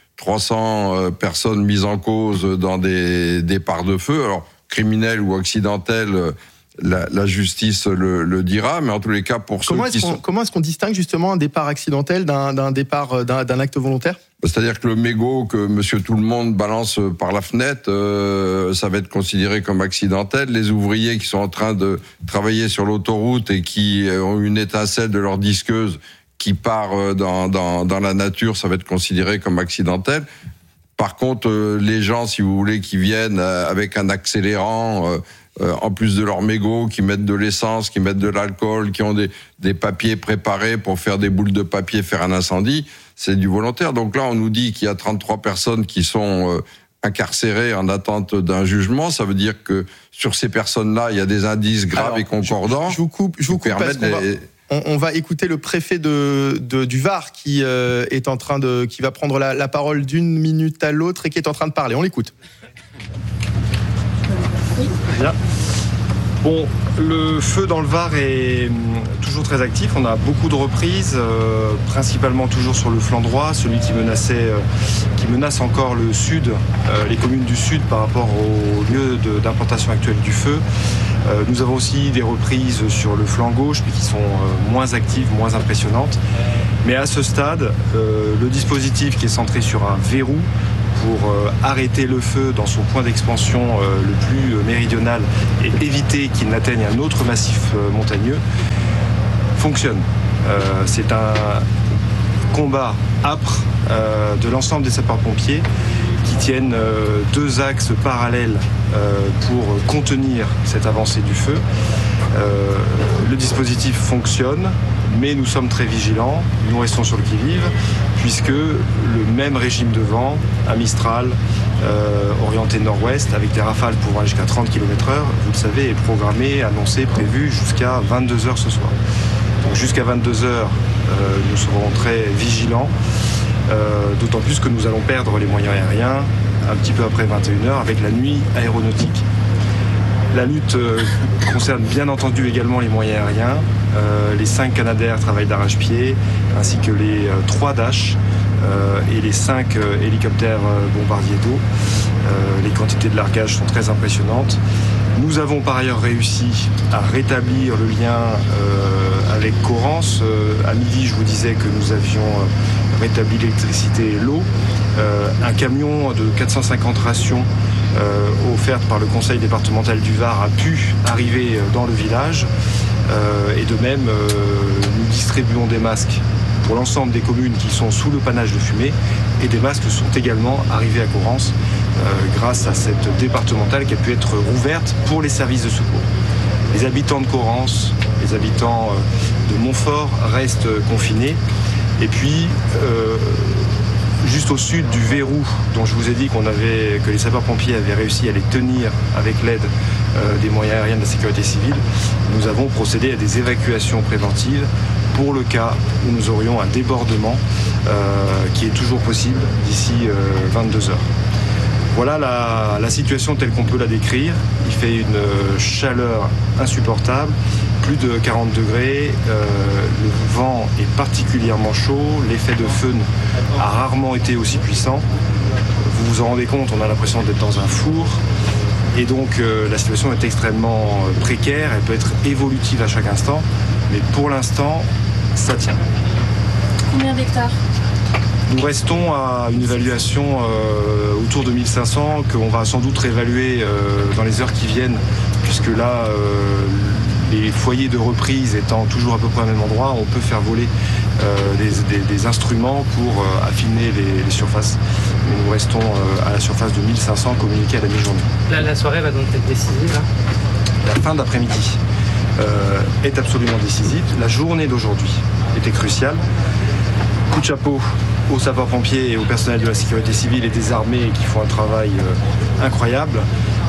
300 personnes mises en cause dans des départs de feu. Alors, criminels ou accidentels, la justice le dira, mais en tous les cas, pour ceux qui sont... Comment est-ce qu'on distingue justement un départ accidentel d'un départ d'un acte volontaire ? C'est-à-dire que le mégot que Monsieur Tout-le-Monde balance par la fenêtre, ça va être considéré comme accidentel. Les ouvriers qui sont en train de travailler sur l'autoroute et qui ont une étincelle de leur disqueuse qui part dans la nature, ça va être considéré comme accidentel. Par contre, les gens, si vous voulez, qui viennent avec un accélérant, en plus de leur mégot, qui mettent de l'essence, qui mettent de l'alcool, qui ont des papiers préparés pour faire des boules de papier, faire un incendie, c'est du volontaire. Donc là, on nous dit qu'il y a 33 personnes qui sont incarcérées en attente d'un jugement. Ça veut dire que sur ces personnes-là, il y a des indices graves et concordants. Je vous coupe parce qu'on va écouter le préfet du Var qui qui va prendre la parole d'une minute à l'autre et qui est en train de parler. On l'écoute. Bien. Bon, le feu dans le Var est toujours très actif. On a beaucoup de reprises, principalement toujours sur le flanc droit, celui qui menace encore le sud, les communes du sud par rapport au lieu d'implantation actuel du feu. Nous avons aussi des reprises sur le flanc gauche, mais qui sont moins actives, moins impressionnantes. Mais à ce stade, le dispositif qui est centré sur un verrou pour arrêter le feu dans son point d'expansion le plus méridional et éviter qu'il n'atteigne un autre massif montagneux, fonctionne. C'est un combat âpre de l'ensemble des sapeurs-pompiers qui tiennent deux axes parallèles pour contenir cette avancée du feu. Le dispositif fonctionne, mais nous sommes très vigilants, nous restons sur le qui-vive, puisque le même régime de vent, un Mistral orienté nord-ouest, avec des rafales pouvant aller jusqu'à 30 km/h, vous le savez, est programmé, annoncé, prévu jusqu'à 22h ce soir. Donc jusqu'à 22h, nous serons très vigilants, d'autant plus que nous allons perdre les moyens aériens un petit peu après 21h avec la nuit aéronautique. La lutte concerne bien entendu également les moyens aériens. Les 5 Canadair travaillent d'arrache-pied, ainsi que les 3 Dash et les 5 hélicoptères bombardiers d'eau. Les quantités de largage sont très impressionnantes. Nous avons par ailleurs réussi à rétablir le lien avec Corrance. À midi, je vous disais que nous avions rétabli l'électricité et l'eau. Un camion de 450 rations offerte par le conseil départemental du Var a pu arriver dans le village. Et de même, nous distribuons des masques pour l'ensemble des communes qui sont sous le panache de fumée, et des masques sont également arrivés à Corrance grâce à cette départementale qui a pu être rouverte pour les services de secours. Les habitants de Corrance, les habitants de Montfort restent confinés. Et puis, juste au sud du verrou dont je vous ai dit que les sapeurs-pompiers avaient réussi à les tenir avec l'aide des moyens aériens de la sécurité civile, nous avons procédé à des évacuations préventives pour le cas où nous aurions un débordement qui est toujours possible d'ici 22h. Voilà la situation telle qu'on peut la décrire. Il fait une chaleur insupportable, plus de 40 degrés, le vent est particulièrement chaud, l'effet de feu a rarement été aussi puissant. Vous vous en rendez compte, on a l'impression d'être dans un four. Et donc la situation est extrêmement précaire, elle peut être évolutive à chaque instant, mais pour l'instant, ça tient. Combien d'hectares ? Nous restons à une évaluation autour de 1500 qu'on va sans doute réévaluer dans les heures qui viennent, puisque là, les foyers de reprise étant toujours à peu près au même endroit, on peut faire voler des instruments pour affiner les surfaces. Mais nous restons à la surface de 1500 communiqués à la mi-journée. La soirée va donc être décisive, là ? La fin d'après-midi est absolument décisive. La journée d'aujourd'hui était cruciale. Coup de chapeau aux sapeurs-pompiers et au personnel de la sécurité civile et des armées qui font un travail incroyable.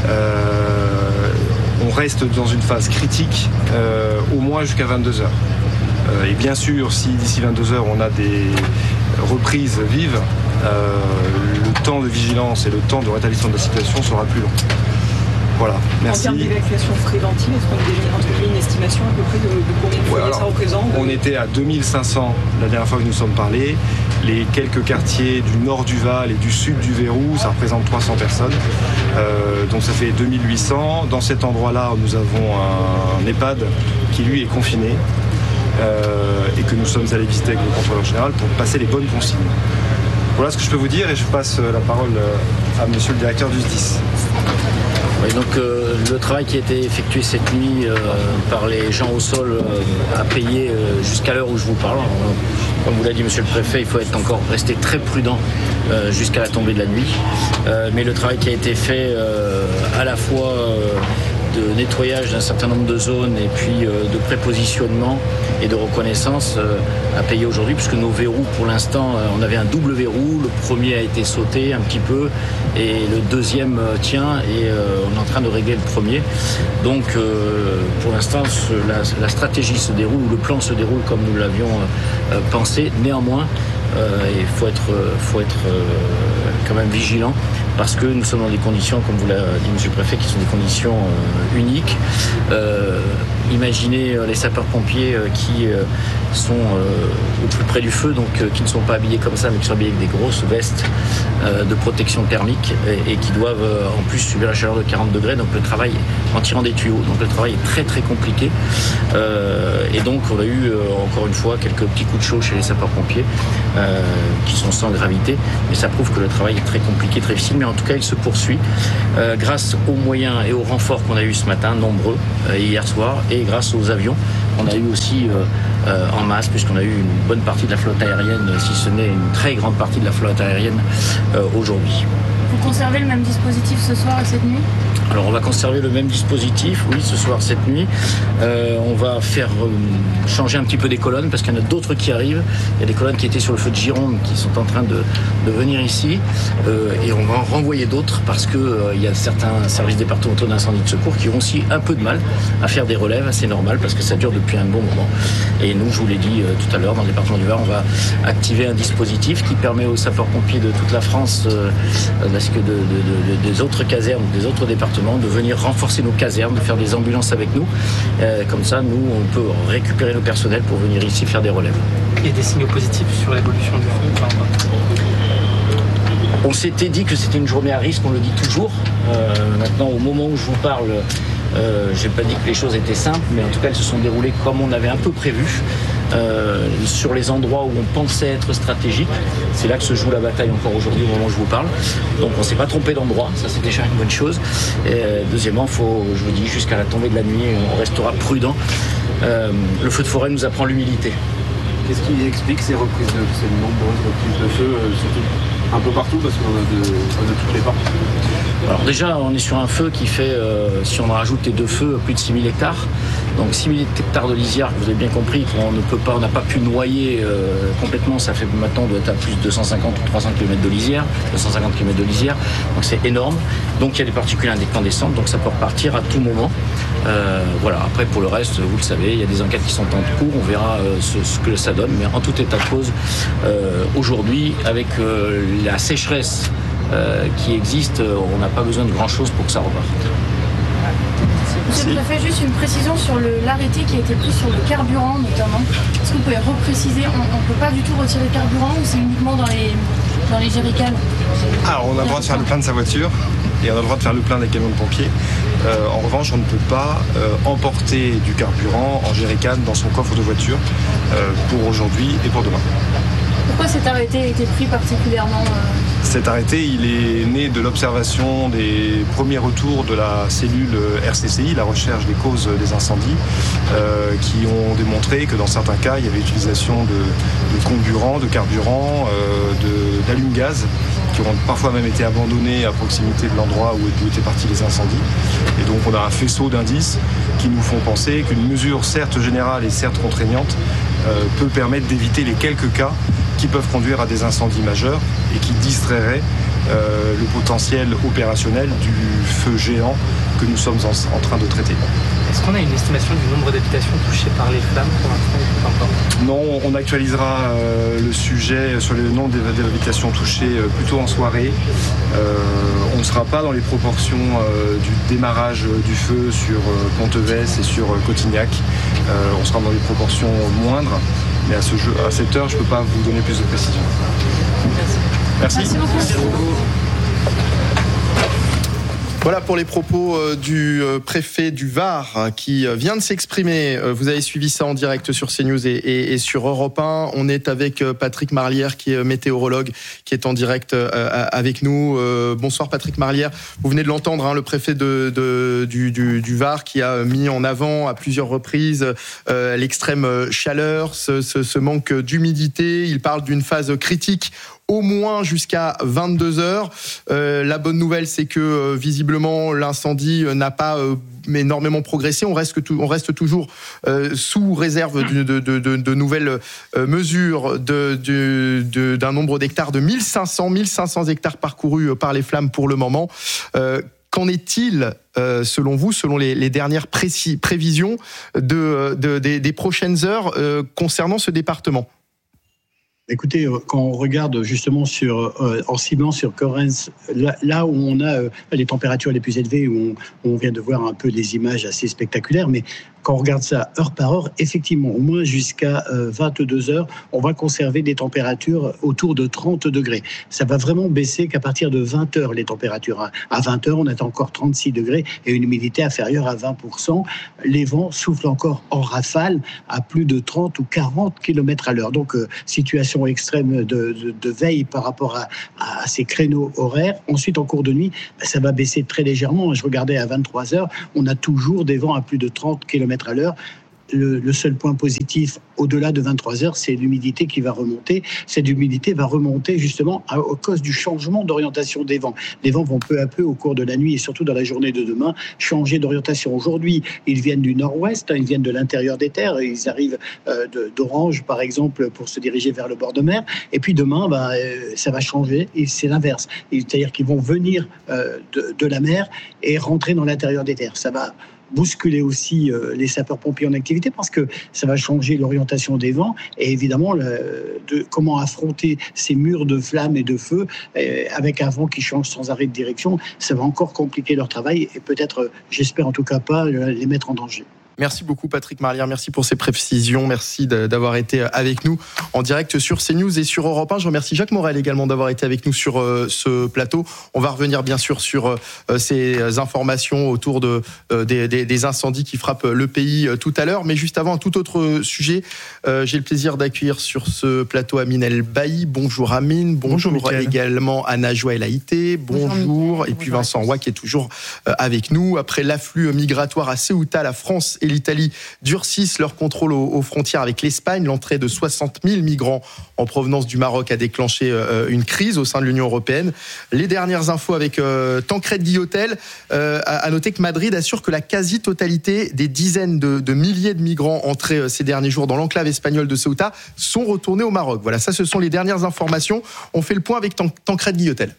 On reste dans une phase critique au moins jusqu'à 22h. Et bien sûr, si d'ici 22h on a des reprises vives, le temps de vigilance et le temps de rétablissement de la situation sera plus long. Voilà, merci. En termes d'évacuation préventive, est-ce qu'on a déjà une estimation à peu près de combien de foyers ça représente ? On était à 2500 la dernière fois que nous sommes parlés. Les quelques quartiers du nord du Val et du sud du Verrou, ça représente 300 personnes. Donc ça fait 2800. Dans cet endroit-là, nous avons un EHPAD qui lui est confiné et que nous sommes allés visiter avec le contrôleur général pour passer les bonnes consignes. Voilà ce que je peux vous dire et je passe la parole à monsieur le directeur du SDIS. Oui, donc le travail qui a été effectué cette nuit par les gens au sol a payé jusqu'à l'heure où je vous parle. Comme vous l'a dit monsieur le préfet, il faut rester très prudent jusqu'à la tombée de la nuit. Mais le travail qui a été fait à la fois de nettoyage d'un certain nombre de zones et puis de prépositionnement et de reconnaissance à payer aujourd'hui, puisque nos verrous, pour l'instant, on avait un double verrou. Le premier a été sauté un petit peu et le deuxième tient et on est en train de régler le premier. Donc, pour l'instant, la stratégie se déroule, ou le plan se déroule comme nous l'avions pensé. Néanmoins, il faut être quand même vigilant, parce que nous sommes dans des conditions, comme vous l'a dit Monsieur le Préfet, qui sont des conditions uniques. Imaginez les sapeurs-pompiers qui sont au plus près du feu, donc qui ne sont pas habillés comme ça, mais qui sont habillés avec des grosses vestes de protection thermique et qui doivent en plus subir la chaleur de 40 degrés, donc le travail en tirant des tuyaux. Donc le travail est très très compliqué. Et donc on a eu encore une fois quelques petits coups de chaud chez les sapeurs-pompiers qui sont sans gravité, mais ça prouve que le travail est très compliqué, très difficile, mais en tout cas il se poursuit grâce aux moyens et aux renforts qu'on a eu ce matin, nombreux, hier soir, et grâce aux avions qu'on a eu aussi en masse, puisqu'on a eu une bonne partie de la flotte aérienne, si ce n'est une très grande partie de la flotte aérienne aujourd'hui. Vous conservez le même dispositif ce soir et cette nuit ? Alors on va conserver le même dispositif, oui, ce soir, cette nuit. On va faire changer un petit peu des colonnes, parce qu'il y en a d'autres qui arrivent. Il y a des colonnes qui étaient sur le feu de Gironde qui sont en train de venir ici. Et on va en renvoyer d'autres, parce qu'il y a certains services départementaux d'incendie de secours qui ont aussi un peu de mal à faire des relèves. C'est normal, parce que ça dure depuis un bon moment. Et nous, je vous l'ai dit tout à l'heure, dans le département du Var, on va activer un dispositif qui permet aux sapeurs-pompiers de toute la France, des autres casernes, des autres départements, de venir renforcer nos casernes, de faire des ambulances avec nous. Comme ça, nous, on peut récupérer nos personnels pour venir ici faire des relèves. Et des signaux positifs sur l'évolution du feu ? On s'était dit que c'était une journée à risque, on le dit toujours. Maintenant, au moment où je vous parle, je n'ai pas dit que les choses étaient simples, mais en tout cas, elles se sont déroulées comme on avait un peu prévu. Sur les endroits où on pensait être stratégiques. C'est là que se joue la bataille encore aujourd'hui, au moment où je vous parle. Donc on ne s'est pas trompé d'endroit, ça c'est déjà une bonne chose. Et deuxièmement, je vous dis, jusqu'à la tombée de la nuit, on restera prudent. Le feu de forêt nous apprend l'humilité. Qu'est-ce qui explique ces nombreuses reprises de feu, surtout un peu partout, parce qu'on a de toutes les parts? Alors déjà, on est sur un feu qui fait, si on rajoute les deux feux, plus de 6000 hectares. Donc 6000 hectares de lisière, vous avez bien compris qu'on n'a pas pu noyer complètement. Ça fait maintenant, on doit être à plus de 250 ou 300 km de lisière, 250 km de lisière. Donc c'est énorme. Donc il y a des particules incandescentes, donc ça peut repartir à tout moment. Voilà. Après, pour le reste, vous le savez, il y a des enquêtes qui sont en cours. On verra ce que ça donne. Mais en tout état de cause, aujourd'hui, avec la sécheresse qui existe, on n'a pas besoin de grand-chose pour que ça reparte. Monsieur le Préfet, juste une précision sur l'arrêté qui a été pris sur le carburant notamment. Est-ce que vous pouvez repréciser, on ne peut pas du tout retirer le carburant ou c'est uniquement dans les jerrycans? Alors on a le droit de faire le plein de sa voiture et on a le droit de faire le plein des camions de pompiers. En revanche, on ne peut pas emporter du carburant en jerrycan dans son coffre de voiture pour aujourd'hui et pour demain. Pourquoi cet arrêté a été pris particulièrement Cet arrêté, il est né de l'observation des premiers retours de la cellule RCCI, la recherche des causes des incendies, qui ont démontré que dans certains cas, il y avait utilisation de comburants, de carburants, d'allume-gaz, qui ont parfois même été abandonnés à proximité de l'endroit où étaient partis les incendies. Et donc on a un faisceau d'indices qui nous font penser qu'une mesure certes générale et certes contraignante peut permettre d'éviter les quelques cas qui peuvent conduire à des incendies majeurs et qui distrairaient le potentiel opérationnel du feu géant que nous sommes en train de traiter. Est-ce qu'on a une estimation du nombre d'habitations touchées par les flammes pour l'instant? Non, on actualisera le sujet sur le nombre d'habitations touchées plutôt en soirée. On ne sera pas dans les proportions du démarrage du feu sur Pontevès et sur Cotignac. On sera dans des proportions moindres. Mais à cette heure, je ne peux pas vous donner plus de précision. Merci. Merci beaucoup. Voilà pour les propos du préfet du Var qui vient de s'exprimer. Vous avez suivi ça en direct sur CNews et sur Europe 1. On est avec Patrick Marlière qui est météorologue, qui est en direct avec nous. Bonsoir Patrick Marlière. Vous venez de l'entendre, le préfet du Var qui a mis en avant à plusieurs reprises l'extrême chaleur, ce manque d'humidité. Il parle d'une phase critique au moins jusqu'à 22h. La bonne nouvelle, c'est que visiblement l'incendie n'a pas énormément progressé. On reste toujours sous réserve de nouvelles mesures d'un nombre d'hectares de 1500 hectares parcourus par les flammes pour le moment. Qu'en est-il, selon vous, selon les dernières prévisions des prochaines heures concernant ce département ? Écoutez, quand on regarde justement en ciblant sur Correns, là où on a les températures les plus élevées, où on vient de voir un peu des images assez spectaculaires, mais quand on regarde ça heure par heure, effectivement, au moins jusqu'à 22 heures, on va conserver des températures autour de 30 degrés. Ça va vraiment baisser qu'à partir de 20 heures, les températures. À 20 heures, on atteint encore 36 degrés et une humidité inférieure à 20%. Les vents soufflent encore en rafale à plus de 30 ou 40 km à l'heure. Donc, situation extrême de veille par rapport à ces créneaux horaires. Ensuite, en cours de nuit, ça va baisser très légèrement. Je regardais à 23 heures, on a toujours des vents à plus de 30 km à l'heure. Le seul point positif au-delà de 23 heures, c'est l'humidité qui va remonter. Cette humidité va remonter justement à cause du changement d'orientation des vents. Les vents vont peu à peu au cours de la nuit et surtout dans la journée de demain changer d'orientation. Aujourd'hui, ils viennent du nord-ouest, ils viennent de l'intérieur des terres, ils arrivent d'Orange par exemple pour se diriger vers le bord de mer. Et puis demain, ça va changer et c'est l'inverse. C'est-à-dire qu'ils vont venir de la mer et rentrer dans l'intérieur des terres. Ça va bousculer aussi les sapeurs-pompiers en activité parce que ça va changer l'orientation des vents et évidemment comment affronter ces murs de flammes et de feu avec un vent qui change sans arrêt de direction, ça va encore compliquer leur travail et peut-être, j'espère en tout cas pas, les mettre en danger. Merci beaucoup Patrick Marlière, merci pour ces précisions, merci d'avoir été avec nous en direct sur CNews et sur Europe 1. Je remercie Jacques Morel également d'avoir été avec nous sur ce plateau. On va revenir bien sûr sur ces informations autour des incendies qui frappent le pays tout à l'heure. Mais juste avant, un tout autre sujet, j'ai le plaisir d'accueillir sur ce plateau Amine El Bailly. Bonjour Amine, bonjour également Anna Joël Haïté, bonjour. Et puis Vincent Roy qui est toujours avec nous. Après l'afflux migratoire à Ceuta, la France et l'Italie durcissent leur contrôle aux frontières avec l'Espagne. L'entrée de 60 000 migrants en provenance du Maroc a déclenché une crise au sein de l'Union européenne. Les dernières infos avec Tancred Guillotel. À noter que Madrid assure que la quasi-totalité des dizaines de milliers de migrants entrés ces derniers jours dans l'enclave espagnole de Ceuta sont retournés au Maroc. Voilà, ça ce sont les dernières informations. On fait le point avec Tancred Guillotel.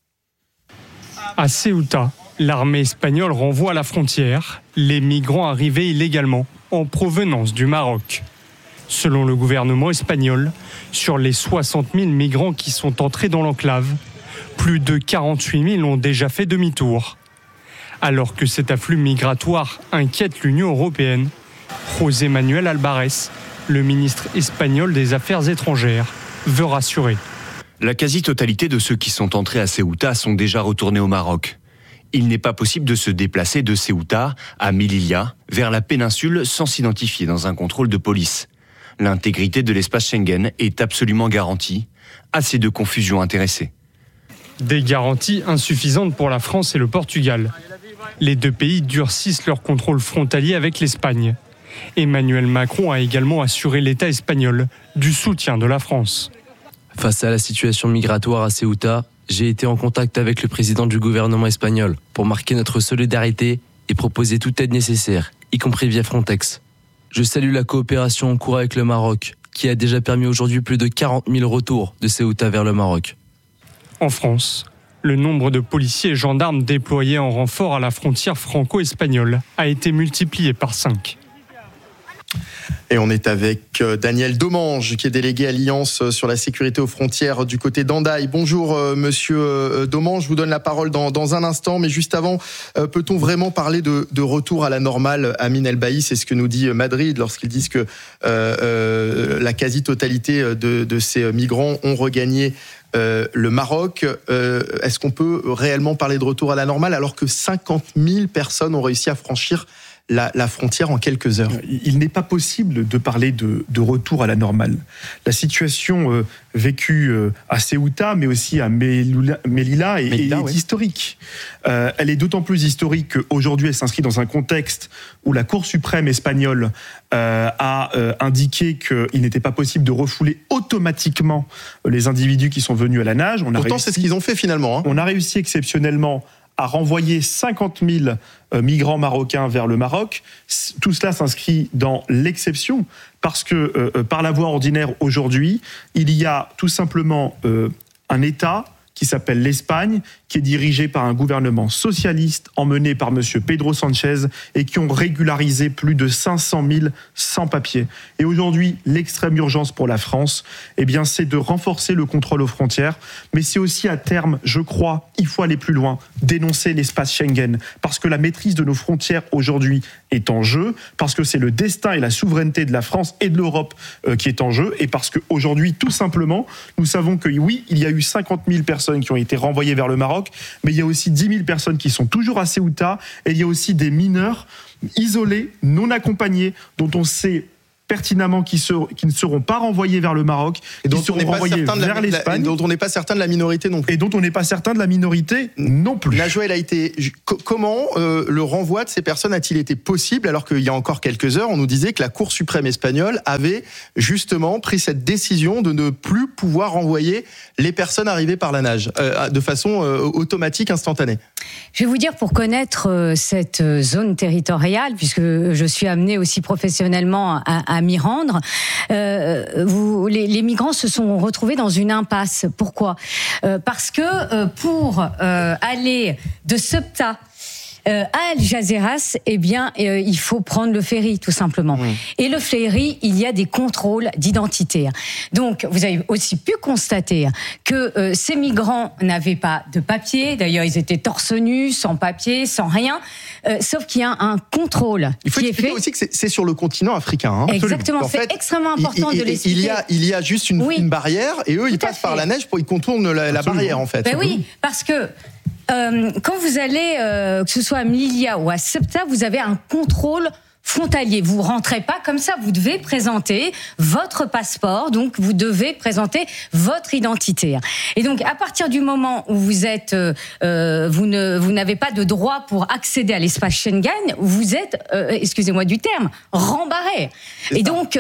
À Ceuta, l'armée espagnole renvoie à la frontière les migrants arrivés illégalement en provenance du Maroc. Selon le gouvernement espagnol, sur les 60 000 migrants qui sont entrés dans l'enclave, plus de 48 000 ont déjà fait demi-tour. Alors que cet afflux migratoire inquiète l'Union européenne, José Manuel Albares, le ministre espagnol des Affaires étrangères, veut rassurer. La quasi-totalité de ceux qui sont entrés à Ceuta sont déjà retournés au Maroc. Il n'est pas possible de se déplacer de Ceuta à Melilla vers la péninsule sans s'identifier dans un contrôle de police. L'intégrité de l'espace Schengen est absolument garantie. Assez de confusion intéressée. Des garanties insuffisantes pour la France et le Portugal. Les deux pays durcissent leur contrôle frontalier avec l'Espagne. Emmanuel Macron a également assuré l'État espagnol du soutien de la France. Face à la situation migratoire à Ceuta, j'ai été en contact avec le président du gouvernement espagnol pour marquer notre solidarité et proposer toute aide nécessaire, y compris via Frontex. Je salue la coopération en cours avec le Maroc, qui a déjà permis aujourd'hui plus de 40 000 retours de Ceuta vers le Maroc. En France, le nombre de policiers et gendarmes déployés en renfort à la frontière franco-espagnole a été multiplié par 5. Et on est avec Daniel Domange, qui est délégué Alliance sur la sécurité aux frontières du côté d'Hendaye. Bonjour monsieur Domange, je vous donne la parole dans un instant, mais juste avant, peut-on vraiment parler de retour à la normale? Amine El Bailly, c'est ce que nous dit Madrid lorsqu'ils disent que la quasi-totalité de ces migrants ont regagné le Maroc. Est-ce qu'on peut réellement parler de retour à la normale alors que 50 000 personnes ont réussi à franchir la frontière en quelques heures. Il n'est pas possible de parler de retour à la normale. La situation vécue à Ceuta, mais aussi à Melilla est historique. Elle est d'autant plus historique qu'aujourd'hui, elle s'inscrit dans un contexte où la Cour suprême espagnole a indiqué qu'il n'était pas possible de refouler automatiquement les individus qui sont venus à la nage. Pourtant, c'est ce qu'ils ont fait finalement. On a réussi exceptionnellement à renvoyer 50 000 migrants marocains vers le Maroc. Tout cela s'inscrit dans l'exception parce que par la voie ordinaire aujourd'hui, il y a tout simplement un État qui s'appelle l'Espagne, qui est dirigé par un gouvernement socialiste emmené par M. Pedro Sanchez et qui ont régularisé plus de 500 000 sans-papiers. Et aujourd'hui, l'extrême urgence pour la France, c'est de renforcer le contrôle aux frontières, mais c'est aussi à terme, je crois, il faut aller plus loin, dénoncer l'espace Schengen, parce que la maîtrise de nos frontières aujourd'hui est en jeu, parce que c'est le destin et la souveraineté de la France et de l'Europe qui est en jeu, et parce qu'aujourd'hui, tout simplement, nous savons que oui, il y a eu 50 000 personnes qui ont été renvoyées vers le Maroc, mais il y a aussi 10 000 personnes qui sont toujours à Ceuta, et il y a aussi des mineurs isolés, non accompagnés, dont on sait pertinemment qui ne seront pas renvoyés vers le Maroc, et qui seront renvoyés vers l'Espagne. Et dont on n'est pas certain de la minorité non plus. Et dont on n'est pas certain de la minorité non plus. Najouel a été... Comment le renvoi de ces personnes a-t-il été possible, alors qu'il y a encore quelques heures, on nous disait que la Cour suprême espagnole avait justement pris cette décision de ne plus pouvoir renvoyer les personnes arrivées par la nage, de façon automatique, instantanée. Je vais vous dire, pour connaître cette zone territoriale, puisque je suis amenée aussi professionnellement à m'y rendre, les migrants se sont retrouvés dans une impasse. Pourquoi ? Parce que pour aller de Ceuta à Algeciras, il faut prendre le ferry, tout simplement. Oui. Et le ferry, il y a des contrôles d'identité. Donc, vous avez aussi pu constater que ces migrants n'avaient pas de papier. D'ailleurs, ils étaient torse nu, sans papier, sans rien. Sauf qu'il y a un contrôle. Il faut expliquer aussi que c'est sur le continent africain. Exactement, c'est extrêmement important de l'expliquer. Il y a juste une barrière, et eux, ils passent par la neige ils contournent la barrière, en fait. Oui, parce que quand vous allez, que ce soit à Melilla ou à Ceuta, vous avez un contrôle frontalier. Vous rentrez pas comme ça, vous devez présenter votre passeport, donc vous devez présenter votre identité. Et donc à partir du moment où vous êtes, vous n'avez pas de droit pour accéder à l'espace Schengen, vous êtes, excusez-moi du terme, rembarré. Et donc,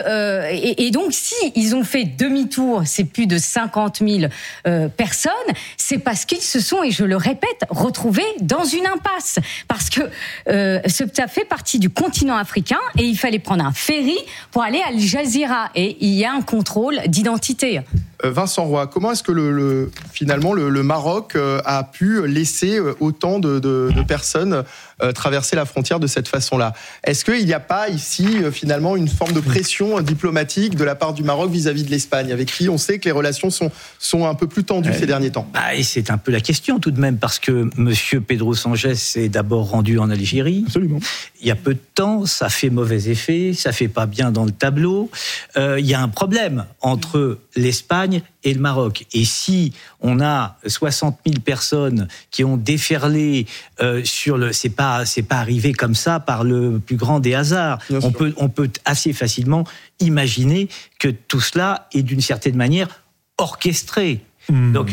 si ils ont fait demi-tour, c'est plus de 50 000 personnes, c'est parce qu'ils se sont, et je le répète, retrouvés dans une impasse, parce que ça fait partie du continent africain. Et il fallait prendre un ferry pour aller à Algeciras. Et il y a un contrôle d'identité. Vincent Roy, comment est-ce que finalement le Maroc a pu laisser autant de personnes traverser la frontière de cette façon-là ? Est-ce qu'il n'y a pas ici finalement une forme de pression diplomatique de la part du Maroc vis-à-vis de l'Espagne, avec qui on sait que les relations sont un peu plus tendues ces derniers temps ? Et c'est un peu la question tout de même, parce que M. Pedro Sanchez s'est d'abord rendu en Algérie. Absolument. Il y a peu de temps, ça fait mauvais effet, ça fait pas bien dans le tableau. Il y a un problème entre l'Espagne et le Maroc. Et si on a 60 000 personnes qui ont déferlé c'est pas arrivé comme ça par le plus grand des hasards. On peut assez facilement imaginer que tout cela est d'une certaine manière orchestré. Donc,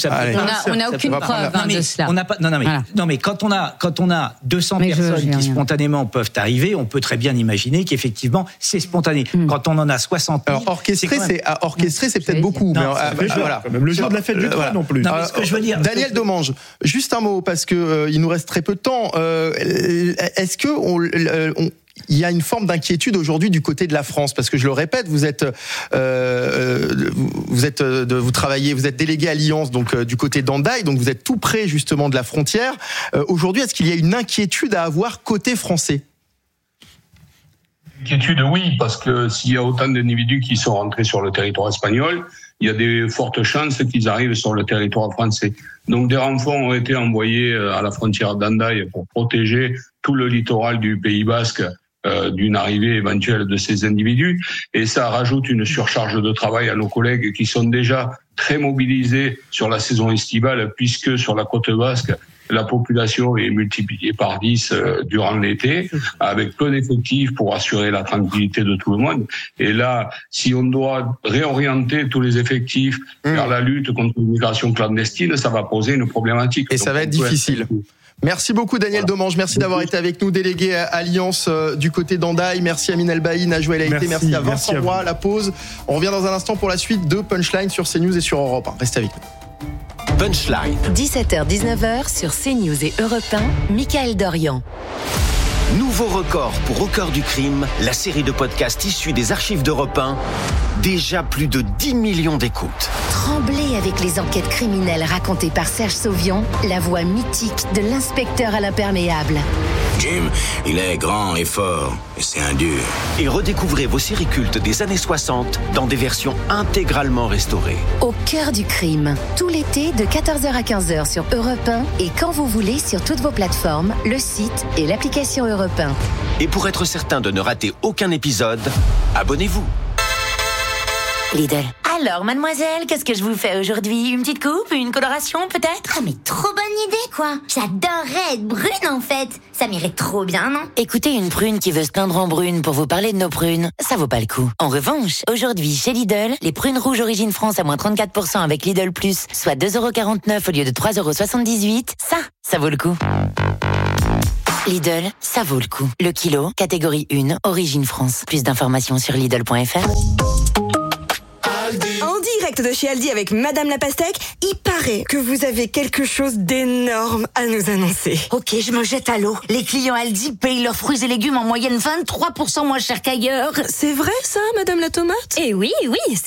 on n'a aucune preuve de cela. Non, mais quand on a 200 personnes qui spontanément peuvent arriver, on peut très bien imaginer qu'effectivement c'est spontané. Quand on en a 60 000, alors orchestré, c'est peut-être beaucoup. Même le jour de la fête du train non plus. Non, ce que je veux dire, Daniel Domange, juste un mot parce que il nous reste très peu de temps. Est-ce que il y a une forme d'inquiétude aujourd'hui du côté de la France, parce que je le répète, vous êtes délégué Alliance, donc du côté d'Hendaye, donc vous êtes tout près justement de la frontière. Aujourd'hui, est-ce qu'il y a une inquiétude à avoir côté français ? Inquiétude, oui, parce que s'il y a autant d'individus qui sont rentrés sur le territoire espagnol, il y a des fortes chances qu'ils arrivent sur le territoire français. Donc des renforts ont été envoyés à la frontière d'Hendaye pour protéger tout le littoral du Pays Basque d'une arrivée éventuelle de ces individus. Et ça rajoute une surcharge de travail à nos collègues qui sont déjà très mobilisés sur la saison estivale, puisque sur la côte basque, la population est multipliée par 10 durant l'été, avec peu d'effectifs pour assurer la tranquillité de tout le monde. Et là, si on doit réorienter tous les effectifs vers la lutte contre l'immigration clandestine, ça va poser une problématique. Et ça va être difficile. Merci beaucoup Daniel Domange, merci d'avoir été avec nous, délégué à Alliance du côté d'Hendaye. Merci à Amine Elbaï, Najouel Haïté, merci à Vincent Roy. La pause, on revient dans un instant pour la suite de Punchline sur CNews et sur Europe 1. Restez avec nous. Punchline. 17h-19h sur CNews et Europe 1, Mickaël Dorian. Nouveau record pour Au cœur du crime, la série de podcasts issus des archives d'Europe 1. Déjà plus de 10 millions d'écoutes. Tremblez avec les enquêtes criminelles racontées par Serge Sauvion, la voix mythique de l'inspecteur à l'imperméable. Jim, il est grand et fort, et c'est un dur. Et redécouvrez vos séries cultes des années 60 dans des versions intégralement restaurées. Au cœur du crime, tout l'été de 14h à 15h sur Europe 1 et quand vous voulez sur toutes vos plateformes, le site et l'application Europe 1. Et pour être certain de ne rater aucun épisode, abonnez-vous. Lidl. Alors, mademoiselle, qu'est-ce que je vous fais aujourd'hui? Une petite coupe? Une coloration, peut-être? Ah, mais trop bonne idée, quoi. J'adorerais être brune, en fait. Ça m'irait trop bien, non? Écoutez, une prune qui veut se peindre en brune pour vous parler de nos prunes, ça vaut pas le coup. En revanche, aujourd'hui, chez Lidl, les prunes rouges Origine France à moins 34% avec Lidl Plus, soit 2,49€ au lieu de 3,78€, ça vaut le coup. Lidl, ça vaut le coup. Le kilo, catégorie 1, Origine France. Plus d'informations sur Lidl.fr. En direct de chez Aldi avec Madame la Pastèque, il paraît que vous avez quelque chose d'énorme à nous annoncer. Ok, je me jette à l'eau. Les clients Aldi payent leurs fruits et légumes en moyenne 23% moins cher qu'ailleurs. C'est vrai ça, Madame la Tomate? Eh oui, c'est